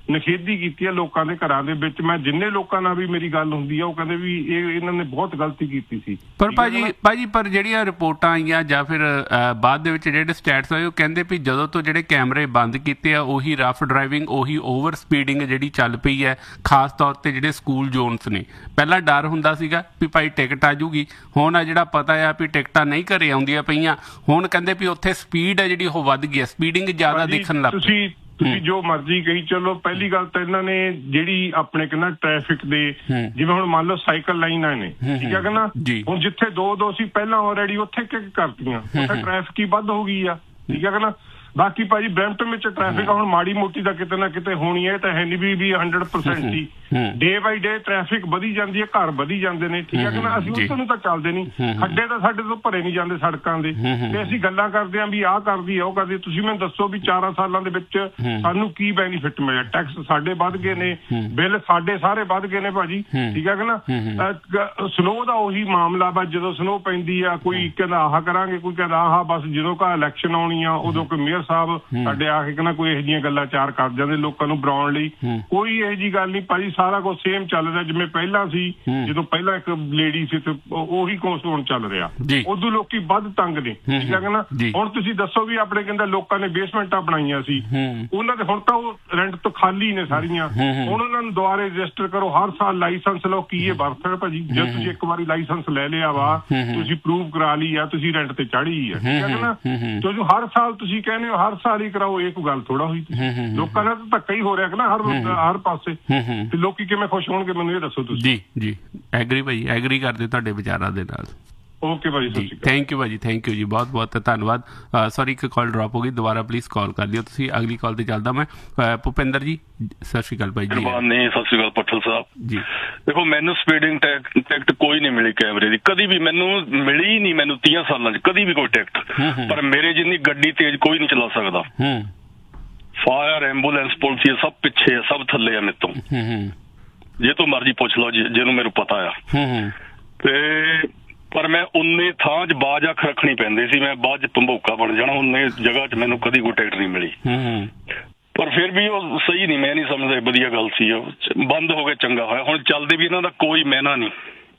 ਨਿਖੇਧੀ ਕੀਤੀ ਹੈ ਲੋਕਾਂ ਦੇ ਘਰਾਂ ਦੇ ਵਿੱਚ। ਮੈਂ ਜਿੰਨੇ ਲੋਕਾਂ ਨਾਲ ਵੀ ਮੇਰੀ ਗੱਲ ਹੁੰਦੀ ਆ ਉਹ ਕਹਿੰਦੇ ਵੀ ਇਹਨਾਂ ਨੇ ਬਹੁਤ ਗਲਤੀ ਕੀਤੀ ਸੀ। ਪਰ ਭਾਜੀ ਪਰ ਜਿਹੜੀਆਂ ਰਿਪੋਰਟਾਂ ਆਈਆਂ ਜਾਂ ਫਿਰ ਬਾਅਦ ਦੇ ਵਿੱਚ ਜਿਹੜੇ ਸਟੈਟਸ ਆਏ ਉਹ ਕਹਿੰਦੇ ਵੀ ਜਦੋਂ ਤੋਂ ਜਿਹੜੇ ਕੈਮਰੇ ਬੰਦ ਕੀਤੇ ਆ ਉਹੀ ਰਫ ਡਰਾਈਵਿੰਗ, ਉਹੀ ਓਵਰ ਸਪੀਡਿੰਗ ਜਿਹੜੀ ਚੱਲ ਪਈ ਹੈ, ਖਾਸ ਤੌਰ ਤੇ ਜਿਹੜੇ ਸਕੂਲ ਜ਼ੋਨਸ ਨੇ। ਪਹਿਲਾਂ ਡਰ ਹੁੰਦਾ ਸੀਗਾ ਵੀ ਭਾਈ ਟਿਕਟ ਆ ਜੂਗੀ, ਹੁਣ ਆ ਜਿਹੜਾ ਪਤਾ ਆ ਵੀ ਟਿਕਟਾਂ ਨਹੀਂ ਘਰੇ ਆਉਂਦੀਆਂ ਪਈਆਂ, ਹੁਣ ਕਹਿੰਦੇ ਵੀ ਉੱਥੇ ਸਪੀਡ ਹੈ ਜਿਹੜੀ ਉਹ ਵੱਧ ਗਈ ਹੈ, ਸਪੀਡਿੰਗ ਜ਼ਿਆਦਾ ਦਿਖਣ ਲੱਗ ਪਈ। ਤੁਸੀਂ ਜੋ ਮਰਜ਼ੀ ਕਹੀ ਚਲੋ, ਪਹਿਲੀ ਗੱਲ ਤਾਂ ਇਹਨਾਂ ਨੇ ਜਿਹੜੀ ਆਪਣੇ ਕਹਿੰਦਾ ਟ੍ਰੈਫਿਕ ਦੇ, ਜਿਵੇਂ ਹੁਣ ਮੰਨ ਲਓ ਸਾਈਕਲ ਲਾਈਨਾਂ ਨੇ, ਠੀਕ ਹੈ ਕਹਿੰਦਾ, ਹੁਣ ਜਿੱਥੇ ਦੋ ਸੀ ਪਹਿਲਾਂ ਆਲਰੇਡੀ ਉੱਥੇ ਕਿੱਕ ਕਰਤੀਆਂ, ਉੱਥੇ ਟ੍ਰੈਫਿਕ ਹੀ ਵੱਧ ਹੋ ਗਈ ਆ, ਠੀਕ ਹੈ ਕਹਿੰਦਾ। ਬਾਕੀ ਭਾਜੀ ਬਰੈਂਪਟਨ ਵਿੱਚ ਟ੍ਰੈਫਿਕ ਹੁਣ ਮਾੜੀ ਮੋਟੀ ਦਾ ਕਿਤੇ ਨਾ ਕਿਤੇ ਹੋਣੀ ਹੈ, ਤਾਂ ਹੈ ਨਹੀਂ ਵੀ 100% ਹੀ। ਡੇ ਬਾਈ ਡੇ ਟ੍ਰੈਫਿਕ ਵਧੀ ਜਾਂਦੀ ਹੈ, ਘਰ ਵਧੀ ਜਾਂਦੇ ਨੇ, ਠੀਕ ਹੈ ਕਿ ਨਾ। ਅਸੀਂ ਉੱਥੇ ਨੂੰ ਤਾਂ ਚੱਲਦੇ ਨਹੀਂ, ਖੱਡੇ ਤਾਂ ਸਾਡੇ ਤੋਂ ਭਰੇ ਨਹੀਂ ਜਾਂਦੇ ਸੜਕਾਂ ਦੇ, ਤੇ ਅਸੀਂ ਗੱਲਾਂ ਕਰਦੇ ਹਾਂ ਵੀ ਆਹ ਕਰਦੀ ਉਹ ਕਰਦੀ। ਤੁਸੀਂ ਮੈਨੂੰ ਦੱਸੋ ਵੀ 4 ਸਾਲਾਂ ਦੇ ਵਿੱਚ ਸਾਨੂੰ ਕੀ ਬੈਨੀਫਿਟ ਮਿਲਿਆ? ਟੈਕਸ ਸਾਡੇ ਵੱਧ ਗਏ ਨੇ, ਬਿੱਲ ਸਾਡੇ ਸਾਰੇ ਵੱਧ ਗਏ ਨੇ ਭਾਜੀ, ਠੀਕ ਹੈ ਕਿ ਨਾ। ਸਨੋ ਦਾ ਉਹੀ ਮਾਮਲਾ ਵਾ, ਜਦੋਂ ਸਨੋ ਪੈਂਦੀ ਆ ਕੋਈ ਕਹਿੰਦਾ ਆਹ ਕਰਾਂਗੇ, ਕੋਈ ਕਹਿੰਦਾ ਆਹ, ਬਸ ਜਦੋਂ ਘਰ ਇਲੈਕਸ਼ਨ ਆਉਣੀ ਆ ਉਦੋਂ ਕੋਈ ਮੇਅਰ ਸਾਹਿਬ ਸਾਡੇ ਆ ਕੇ ਕਹਿੰਦਾ ਕੋਈ ਇਹੋ ਜਿਹੀਆਂ ਗੱਲਾਂ ਚਾਰ ਕਰ ਜਾਂਦੇ ਲੋਕਾਂ ਨੂੰ ਬੁਲਾਉਣ ਲਈ। ਕੋਈ ਇਹੋ ਜਿਹੀ ਗੱਲ ਨਹੀਂ ਭਾਜੀ, ਸਾਰਾ ਕੁਝ ਸੇਮ ਚੱਲ ਰਿਹਾ ਜਿਵੇਂ ਪਹਿਲਾਂ ਸੀ। ਜਦੋਂ ਪਹਿਲਾਂ ਇੱਕ ਲੇਡੀ ਸੀ ਤੇ ਉਹੀ ਕੁਛ ਹੁਣ ਚੱਲ ਰਿਹਾ, ਉਦੋਂ ਲੋਕੀ ਵੱਧ ਤੰਗ ਨੇ, ਠੀਕ ਹੈ ਨਾ। ਹੁਣ ਤੁਸੀਂ ਦੱਸੋ ਵੀ ਆਪਣੇ ਕਹਿੰਦਾ ਲੋਕਾਂ ਨੇ ਬੇਸਮੈਂਟਾਂ ਬਣਾਈਆਂ ਸੀ, ਉਹਨਾਂ ਦੇ ਹੁਣ ਤਾਂ ਉਹ ਰੈਂਟ ਤੋਂ ਖਾਲੀ ਨੇ ਸਾਰੀਆਂ, ਹੁਣ ਉਹਨਾਂ ਨੂੰ ਦੁਬਾਰੇ ਰਜਿਸਟਰ ਕਰੋ, ਹਰ ਸਾਲ ਲਾਇਸੈਂਸ ਲਓ। ਕੀ ਇਹ ਬਰਥ ਹੈ ਭਾਜੀ? ਜੇ ਤੁਸੀਂ ਇੱਕ ਵਾਰੀ ਲਾਇਸੈਂਸ ਲੈ ਲਿਆ ਵਾ, ਤੁਸੀਂ ਪ੍ਰੂਵ ਕਰਾ ਲਈ ਆ, ਤੁਸੀਂ ਰੈਂਟ ਤੇ ਚਾੜੀ ਆ, ਠੀਕ ਹੈ ਨਾ। ਜੋ ਹਰ ਸਾਲ ਤੁਸੀਂ ਕਹਿੰਦੇ ਹੋ ਹਰ ਸਾਲ ਹੀ ਕਰਾਓ, ਇਹ ਕੋਈ ਗੱਲ ਥੋੜਾ ਹੋਈ। ਲੋਕਾਂ ਦਾ ਤਾਂ ਧੱਕਾ ਹੀ ਹੋ ਰਿਹਾ ਕਿ ਨਾ ਹਰ ਪਾਸੇ, ਤੇ ਲੋਕੀ ਕਿਵੇਂ ਖੁਸ਼ ਹੋਣਗੇ ਮੈਨੂੰ ਇਹ ਦੱਸੋ ਤੁਸੀਂ। ਜੀ ਐਗਰੀ ਭਾਜੀ, ਐਗਰੀ ਕਰਦੇ ਤੁਹਾਡੇ ਵਿਚਾਰਾਂ ਦੇ ਨਾਲ। ਓਕੇ ਭਾਜੀ, ਸਤਿ ਸ਼੍ਰੀ ਅਕਾਲ। ਥੈਂਕ ਯੂ ਭਾਜੀ, ਥੈਂਕ ਯੂ ਜੀ, ਬਹੁਤ ਬਹੁਤ ਧੰਨਵਾਦ। ਸੌਰੀ ਇੱਕ ਕਾਲ ਡ੍ਰੌਪ ਹੋ ਗਈ, ਦੁਬਾਰਾ ਪਲੀਜ਼ ਕਾਲ ਕਰ ਲਿਓ ਤੁਸੀਂ। ਅਗਲੀ ਕਾਲ ਤੇ ਚੱਲਦਾ ਮੈਂ। ਭੁਪਿੰਦਰ ਜੀ ਸਤਿ ਸ਼੍ਰੀ ਅਕਾਲ ਭਾਈ ਜੀ। ਸਤਿ ਸ਼੍ਰੀ ਅਕਾਲ ਪੱਠਲ ਸਾਹਿਬ ਜੀ। ਦੇਖੋ ਮੈਨੂੰ ਸਪੀਡਿੰਗ ਟਿਕਟ ਕੋਈ ਨਹੀਂ ਮਿਲੀ ਕੈਮਰੇ ਦੀ, ਕਦੀ ਵੀ ਮੈਨੂੰ ਮਿਲੀ ਹੀ ਨਹੀਂ, ਮੈਨੂੰ 30 ਸਾਲਾਂ 'ਚ ਕਦੀ ਵੀ ਕੋਈ ਟਿਕਟ। ਪਰ ਮੇਰੇ ਜਿੰਨੀ ਗੱਡੀ ਤੇਜ਼ ਕੋਈ ਨਹੀਂ ਚਲਾ ਸਕਦਾ। ਫਾਇਰ, ਐਂਬੂਲੈਂਸ, ਪੁਲਿਸ ਸਭ ਪਿੱਛੇ ਆ, ਸਭ ਥੱਲੇ ਆ ਮੇਰੇ ਤੋਂ। ਜੇ ਤੋਂ ਮਰਜ਼ੀ ਪੁੱਛ ਲਓ ਜਿਹਨੂੰ ਮੈਨੂੰ ਪਤਾ ਆ। ਤੇ ਪਰ ਮੈਂ ਉਨੇ ਥਾਂ 'ਚ ਬਾਜ ਅੱਖ ਰੱਖਣੀ ਪੈਂਦੀ ਸੀ, ਮੈਂ ਬਾਅਦ 'ਚ ਭੰਬੋਕਾ ਬਣ ਜਾਣਾ। ਉਨੇ ਜਗ੍ਹਾ 'ਚ ਮੈਨੂੰ ਕਦੀ ਕੋਈ ਟਿਕਟ ਨਹੀਂ ਮਿਲੀ। ਪਰ ਫਿਰ ਵੀ ਉਹ ਸਹੀ ਨਹੀਂ, ਮੈਂ ਨਹੀਂ ਸਮਝਦਾ ਵਧੀਆ ਗੱਲ ਸੀ। ਉਹ ਬੰਦ ਹੋ ਕੇ ਚੰਗਾ ਹੋਇਆ। ਹੁਣ ਚੱਲਦੇ ਵੀ ਇਹਨਾਂ ਦਾ ਕੋਈ ਮਹਿਨਾ ਨਹੀਂ,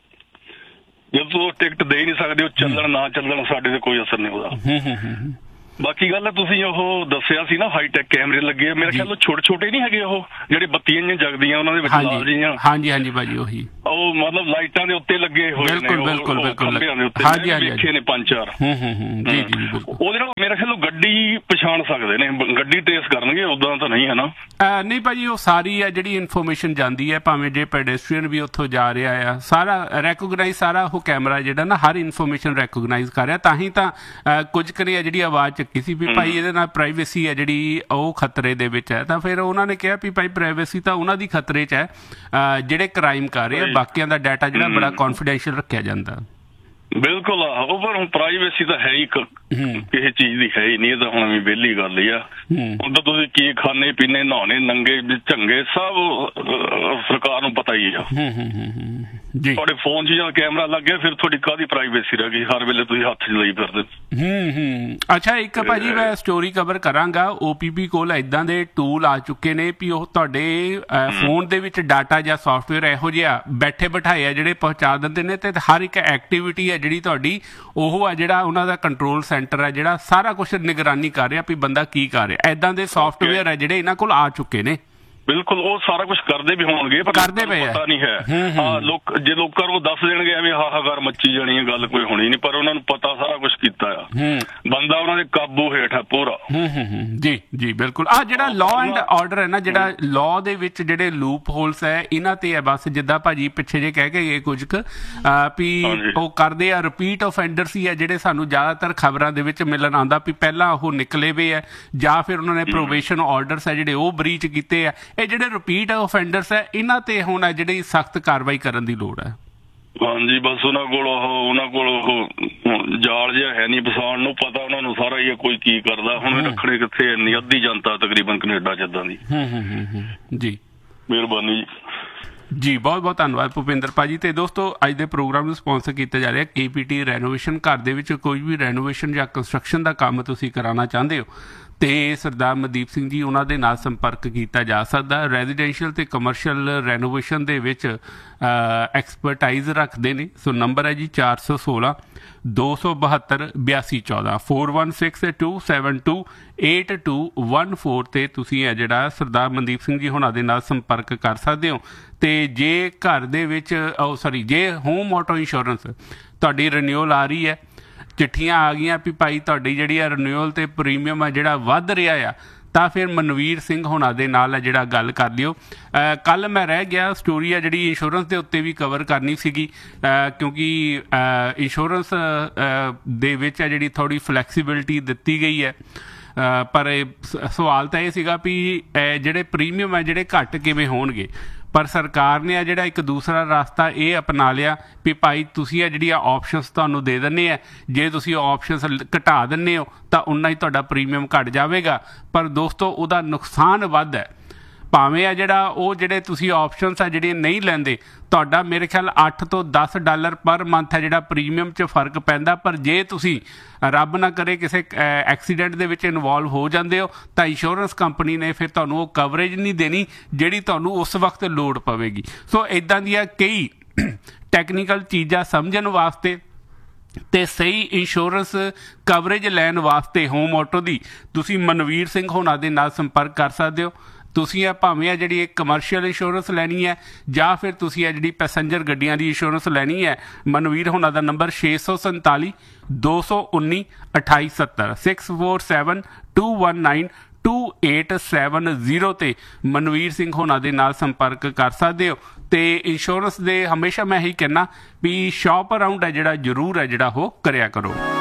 ਜਦੋਂ ਉਹ ਟਿਕਟ ਦੇ ਹੀ ਨਹੀਂ ਸਕਦੇ, ਉਹ ਚੱਲਣ ਨਾ ਚੱਲਣ ਸਾਡੇ ਤੇ ਕੋਈ ਅਸਰ ਨਹੀਂ ਉਹਦਾ। ਬਾਕੀ ਗੱਲ ਤੁਸੀਂ ਉਹ ਦੱਸਿਆ ਸੀ ਨਾ ਹਾਈਟੈਕ ਕੈਮਰੇ ਲੱਗੇ ਆ, ਮੇਰੇ ਖਿਆਲ ਛੋਟੇ ਛੋਟੇ ਨਹੀਂ ਹੈਗੇ ਉਹ ਜਿਹੜੇ ਬੱਤੀਆਂ ਜਿਹੀਆਂ ਜਗਦੀਆਂ ਉਹਨਾਂ ਦੇ ਵਿੱਚ ਲਾਲ ਜਿਹੀਆਂ। ਹਾਂਜੀ ਭਾਜੀ ਉਹੀ, ਉਹ ਮਤਲਬ ਲਾਈਟਾਂ ਦੇ ਉੱਤੇ ਲੱਗੇ ਹੋਏ ਨੇ, ਬਿਲਕੁਲ ਵੇਖੇ ਨੇ 5-4। ਉਹਦੇ ਨਾਲ ਮੇਰੇ ਖਿਆਲ ਗੱਡੀ ਪਛਾਣ ਸਕਦੇ ਨੇ, ਗੱਡੀ ਟ੍ਰੇਸ ਕਰਨਗੇ, ਉਦਾਂ ਤਾਂ ਨਹੀਂ ਹੈ ਨਾ। ਨਹੀਂ ਭਾਜੀ, ਉਹ ਸਾਰੀ ਆ ਜਿਹੜੀ ਇਨਫੋਰਮੇਸ਼ਨ ਜਾਂਦੀ ਹੈ, ਭਾਵੇਂ ਜੇ ਪੈਡੈਸਟਰੀਅਨ ਵੀ ਉੱਥੋਂ ਜਾ ਰਿਹਾ ਆ, ਸਾਰਾ ਰੈਕੋਗਨਾਈਜ਼, ਸਾਰਾ ਉਹ ਕੈਮਰਾ ਜਿਹੜਾ ਨਾ ਹਰ ਇਨਫੋਰਮੇਸ਼ਨ ਰੈਕੋਗਨਾਈਜ਼ ਕਰ ਰਿਹਾ। ਤਾਂ ਹੀ ਤਾਂ ਕੁਝ ਕੁ ਨੇ ਜਿਹੜੀ ਆਵਾਜ਼ ਕਿਸੇ ਵੀ ਭਾਈ ਇਹਦੇ ਨਾਲ ਪ੍ਰਾਈਵੇਸੀ ਹੈ ਜਿਹੜੀ ਉਹ ਖਤਰੇ ਦੇ ਵਿੱਚ ਹੈ। ਤਾਂ ਫਿਰ ਉਹਨਾਂ ਨੇ ਕਿਹਾ ਵੀ ਭਾਈ ਪ੍ਰਾਈਵੇਸੀ ਤਾਂ ਉਹਨਾਂ ਦੀ ਖਤਰੇ 'ਚ ਹੈ ਜਿਹੜੇ ਕ੍ਰਾਈਮ ਕਰ ਰਹੇ ਆ, ਬਾਕੀਆਂ ਦਾ ਡਾਟਾ ਜਿਹੜਾ ਬੜਾ ਕੌਨਫੀਡੈਂਸ਼ੀਅਲ ਰੱਖਿਆ ਜਾਂਦਾ। ਬਿਲਕੁਲ ਉਹ, ਪਰ ਹੁਣ ਪ੍ਰਾਈਵੇਸੀ ਤਾਂ ਹੈ ਹੀ ਕਿਸੇ ਚੀਜ਼ ਦੀ ਹੈ ਹੀ ਨਹੀਂ। ਇਹ ਤਾਂ ਹੁਣ ਵੀ ਵਿਹਲੀ ਗੱਲ ਹੀ ਆ। ਹੁਣ ਤਾਂ ਤੁਸੀਂ ਕੀ ਖਾਣੇ ਪੀਣੇ, ਨਹਾਉਣੇ, ਨੰਗੇ ਝੰਗੇ ਸਭ ਸਰਕਾਰ ਨੂੰ ਪਤਾ ਹੀ ਆ। ਤੁਹਾਡੇ ਫੋਨ 'ਚ ਜਦੋਂ ਕੈਮਰਾ ਲੱਗ ਗਿਆ ਫਿਰ ਤੁਹਾਡੀ ਕਾਹਦੀ ਪ੍ਰਾਈਵੇਸੀ ਰਹਿ ਗਈ? ਹਰ ਵੇਲੇ ਤੁਸੀਂ ਹੱਥ 'ਚ ਲਈ ਫਿਰਦੇ। ਅੱਛਾ, ਇੱਕ ਭਾਜੀ ਮੈਂ ਸਟੋਰੀ ਕਵਰ ਕਰਾਂਗਾ। OPP ਕੋਲ ਏਦਾਂ ਦੇ ਟੂਲ ਆ ਚੁੱਕੇ ਨੇ ਵੀ ਉਹ ਤੁਹਾਡੇ ਫੋਨ ਦੇ ਵਿੱਚ ਡਾਟਾ ਜਾਂ ਸੌਫਟਵੇਅਰ ਇਹੋ ਜਿਹਾ ਬੈਠੇ ਬਿਠਾਏ ਆ ਜਿਹੜੇ ਪਹੁੰਚਾ ਦਿੰਦੇ ਨੇ, ਤੇ ਹਰ ਇੱਕ ਐਕਟੀਵਿਟੀ ਹੈ ਜਿਹੜੀ ਤੁਹਾਡੀ ਉਹ ਆ ਜਿਹੜਾ ਉਹਨਾਂ ਦਾ ਕੰਟਰੋਲ ਸੈਂਟਰ ਹੈ ਜਿਹੜਾ ਸਾਰਾ ਕੁਛ ਨਿਗਰਾਨੀ ਕਰ ਰਿਹਾ ਵੀ ਬੰਦਾ ਕੀ ਕਰ ਰਿਹਾ। ਏਦਾਂ ਦੇ ਸੌਫਟਵੇਅਰ ਹੈ ਜਿਹੜੇ ਇਹਨਾਂ ਕੋਲ ਆ ਚੁੱਕੇ ਨੇ। ਬਿਲਕੁਲ, ਉਹ ਸਾਰਾ ਕੁਝ ਕਰਦੇ ਵੀ ਹੋਣਗੇ, ਪਰ ਕਰਦੇ ਪਏ ਪਤਾ ਨਹੀਂ ਹੈ। ਜੇ ਲੋਕਾਂ ਨੂੰ ਦੱਸ ਦੇਣਗੇ ਐਵੇਂ ਹਾਹਾਕਾਰ ਮੱਚੀ ਜਾਣੀ ਹੈ, ਗੱਲ ਕੋਈ ਹੋਣੀ ਨਹੀਂ। ਪਰ ਉਹਨਾਂ ਨੂੰ ਪਤਾ ਸਾਰਾ ਕੁਝ ਕੀਤਾ ਆ, ਬੰਦਾ ਉਹਨਾਂ ਦੇ ਕਾਬੂ ਹੇਠ ਹੈ ਪੂਰਾ। ਜੀ ਬਿਲਕੁਲ। ਆਹ ਜਿਹੜਾ ਲਾਅ ਐਂਡ ਆਰਡਰ ਹੈ ਨਾ, ਜਿਹੜਾ ਲਾਅ ਦੇ ਵਿੱਚ ਜਿਹੜੇ ਲੂਪ ਹੋਲਸ ਹੈ ਇਹਨਾਂ ਤੇ ਹੈ ਬਸ। ਜਿੱਦਾਂ ਭਾਜੀ ਪਿੱਛੇ ਜੇ ਕਹਿ ਕੇ ਗਏ ਕੁਝ ਕੁ ਵੀ ਉਹ ਕਰਦੇ ਆ, ਰਿਪੀਟ ਆਫੈਂਡਰਸ ਹੀ ਹੈ ਜਿਹੜੇ ਸਾਨੂੰ ਜ਼ਿਆਦਾਤਰ ਖਬਰਾਂ ਦੇ ਵਿੱਚ ਮਿਲਣ ਆਉਂਦਾ ਵੀ ਪਹਿਲਾਂ ਉਹ ਨਿਕਲੇ ਵੇ ਹੈ ਜਾਂ ਫਿਰ ਉਹਨਾਂ ਨੇ ਪ੍ਰੋਬੇਸ਼ਨ ਆਰਡਰਸ ਹੈ ਜਿਹੜੇ ਉਹ ਬਰੀਚ ਕੀਤੇ ਆ। ਇਹ ਜਿਹੜੇ ਰਿਪੀਟ ਆਫੈਂਡਰਸ ਹੈ ਇਹਨਾਂ ਤੇ ਹੁਣ ਹੈ ਜਿਹੜੀ ਸਖਤ ਕਾਰਵਾਈ ਕਰਨ ਦੀ ਲੋੜ ਹੈ। ਹਾਂਜੀ, ਬਸ ਉਹਨਾਂ ਕੋਲ ਉਹ ਜਾਲ ਜਿਹਾ ਹੈ ਨਹੀਂ ਫਸਾਉਣ ਨੂੰ, ਪਤਾ ਉਹਨਾਂ ਨੂੰ ਸਾਰਾ ਹੀ ਕੋਈ ਕੀ ਕਰਦਾ। ਹੁਣ ਰੱਖਣੇ ਕਿੱਥੇ, ਇੰਨੀ ਅੱਧੀ ਜਨਤਾ ਤਕਰੀਬਨ ਕੈਨੇਡਾ ਚ ਏਦਾਂ ਦੀ। ਜੀ ਮਿਹਰਬਾਨੀ ਜੀ, ਬਹੁਤ ਬਹੁਤ ਧੰਨਵਾਦ ਭੁਪਿੰਦਰ ਭਾਜੀ। ਤੇ ਦੋਸਤੋ, ਅੱਜ ਦੇ ਪ੍ਰੋਗਰਾਮ ਨੂੰ ਸਪਾਂਸਰ ਕੀਤਾ ਜਾ ਰਿਹਾ KPT ਰੈਨੋਵੇਸ਼ਨ। ਘਰ ਦੇ ਵਿੱਚ ਕੋਈ ਵੀ ਰੈਨੋਵੇਸ਼ਨ ਜਾਂ ਕੰਸਟਰਕਸ਼ਨ ਦਾ ਕੰਮ ਤੁਸੀਂ ਕਰਾਉਣਾ ਚਾਹੁੰਦੇ ਹੋ ਤੇ ਸਰਦਾਰ ਮਨਦੀਪ ਸਿੰਘ ਜੀ ਉਹਨਾਂ ਦੇ ਨਾਲ ਸੰਪਰਕ ਕੀਤਾ ਜਾ ਸਕਦਾ। ਰੈਜ਼ੀਡੈਂਸ਼ੀਅਲ ਤੇ ਕਮਰਸ਼ੀਅਲ ਰੈਨੋਵੇਸ਼ਨ ਦੇ ਵਿੱਚ ਐਕਸਪਰਟਾਈਜ਼ ਰੱਖਦੇ ਨੇ। ਸੋ ਨੰਬਰ ਹੈ ਜੀ 416 272 8214 4162728214 ਤੇ ਤੁਸੀਂ ਹੈ ਜਿਹੜਾ ਸਰਦਾਰ ਮਨਦੀਪ ਸਿੰਘ ਜੀ ਹੋਣਾ ਦੇ ਨਾਲ ਸੰਪਰਕ ਕਰ ਸਕਦੇ ਹੋ। ਤੇ ਜੇ ਘਰ ਦੇ ਵਿੱਚ ਜੇ ਹੋਮ ਆਟੋ ਇੰਸ਼ੋਰੈਂਸ ਤੁਹਾਡੀ ਰਿਨਿਊਅਲ ਆ ਰਹੀ ਹੈ, ਚਿੱਠੀਆਂ ਆ ਗਈਆਂ ਵੀ ਭਾਈ ਤੁਹਾਡੀ ਜਿਹੜੀ ਆ ਰਿਨਿਊਅਲ ਤੇ ਪ੍ਰੀਮੀਅਮ ਆ ਜਿਹੜਾ ਵੱਧ ਰਿਹਾ ਆ, ਤਾਂ ਫਿਰ ਮਨਵੀਰ ਸਿੰਘ ਹੋਣਾ ਦੇ ਨਾਲ ਹੈ ਜਿਹੜਾ ਗੱਲ ਕਰ ਲਿਓ। ਕੱਲ ਮੈਂ ਰਹਿ ਗਿਆ ਸਟੋਰੀ ਆ ਜਿਹੜੀ ਇੰਸ਼ੋਰੈਂਸ ਦੇ ਉੱਤੇ ਵੀ ਕਵਰ ਕਰਨੀ ਸੀਗੀ, ਕਿਉਂਕਿ ਇੰਸ਼ੋਰੈਂਸ ਦੇ ਵਿੱਚ ਹੈ ਜਿਹੜੀ ਥੋੜ੍ਹੀ ਫਲੈਕਸੀਬਿਲਿਟੀ ਦਿੱਤੀ ਗਈ ਹੈ। ਪਰ ਸਵਾਲ ਤਾਂ ਇਹ ਸੀਗਾ ਵੀ ਜਿਹੜੇ ਪ੍ਰੀਮੀਅਮ ਹੈ ਜਿਹੜੇ ਘੱਟ ਕਿਵੇਂ ਹੋਣਗੇ। ਪਰ ਸਰਕਾਰ ਨੇ ਆ ਜਿਹੜਾ ਇੱਕ ਦੂਸਰਾ ਰਸਤਾ ਇਹ ਅਪਣਾ ਲਿਆ ਵੀ ਭਾਈ ਤੁਸੀਂ ਆ ਜਿਹੜੀਆਂ ਆਪਸ਼ਨਸ ਤੁਹਾਨੂੰ ਦੇ ਦਿੰਦੇ ਆ, ਜੇ ਤੁਸੀਂ ਆਪਸ਼ਨਸ ਘਟਾ ਦਿੰਦੇ ਹੋ ਤਾਂ ਉਨਾ ਹੀ ਤੁਹਾਡਾ ਪ੍ਰੀਮੀਅਮ ਘੱਟ ਜਾਵੇਗਾ। ਪਰ ਦੋਸਤੋ ਉਹਦਾ ਨੁਕਸਾਨ ਵੱਧ ਹੈ। ਭਾਵੇਂ ਆ ਜਿਹੜੇ ਤੁਸੀਂ ਆਪਸ਼ਨਸ ਆ ਜਿਹੜੀਆਂ ਨਹੀਂ ਲੈਂਦੇ, ਤੁਹਾਡਾ ਮੇਰੇ ਖਿਆਲ $8 ਤੋਂ $10 ਪਰ ਮੰਥ ਹੈ ਜਿਹੜਾ ਪ੍ਰੀਮੀਅਮ 'ਚ ਫਰਕ ਪੈਂਦਾ। ਪਰ ਜੇ ਤੁਸੀਂ ਰੱਬ ਨਾ ਕਰੇ ਕਿਸੇ ਐਕਸੀਡੈਂਟ ਦੇ ਵਿੱਚ ਇਨਵੋਲਵ ਹੋ ਜਾਂਦੇ ਹੋ ਤਾਂ ਇੰਸ਼ੋਰੈਂਸ ਕੰਪਨੀ ਨੇ ਫਿਰ ਤੁਹਾਨੂੰ ਉਹ ਕਵਰੇਜ ਨਹੀਂ ਦੇਣੀ ਜਿਹੜੀ ਤੁਹਾਨੂੰ ਉਸ ਵਕਤ ਲੋੜ ਪਵੇਗੀ। ਸੋ ਇੱਦਾਂ ਦੀਆਂ ਕਈ ਟੈਕਨੀਕਲ ਚੀਜ਼ਾਂ ਸਮਝਣ ਵਾਸਤੇ ਤੇ ਸਹੀ ਇੰਸ਼ੋਰੈਂਸ ਕਵਰੇਜ ਲੈਣ ਵਾਸਤੇ ਹੋਮ ਆਟੋ ਦੀ ਤੁਸੀਂ ਮਨਵੀਰ ਸਿੰਘ ਹੋਣਾ ਦੇ ਨਾਲ ਸੰਪਰਕ ਕਰ ਸਕਦੇ ਹੋ। ਤੁਸੀਂ ਭਾਵੇਂ ਜਿਹੜੀ ਇੱਕ ਕਮਰਸ਼ੀਅਲ ਇੰਸ਼ੋਰੈਂਸ ਲੈਣੀ ਹੈ ਜਾਂ ਫਿਰ ਤੁਸੀਂ ਜਿਹੜੀ ਪੈਸੇਂਜਰ ਗੱਡੀਆਂ ਦੀ ਇੰਸ਼ੋਰੈਂਸ ਲੈਣੀ ਹੈ, ਮਨਵੀਰ ਹੋਣਾ ਦਾ ਨੰਬਰ 647 219 2870 647 219 2870 ਤੇ ਮਨਵੀਰ ਸਿੰਘ ਹੋਣਾ ਦੇ ਨਾਲ ਸੰਪਰਕ ਕਰ ਸਕਦੇ ਹੋ। ਤੇ ਇੰਸ਼ੋਰੈਂਸ ਦੇ ਹਮੇਸ਼ਾ ਮੈਂ ਇਹੀ ਕਹਿਣਾ ਵੀ ਸ਼ੌਪ ਅਰਾਊਂਡ ਹੈ ਜਿਹੜਾ ਜ਼ਰੂਰ ਹੈ ਜਿਹੜਾ ਉਹ ਕਰਿਆ ਕਰੋ।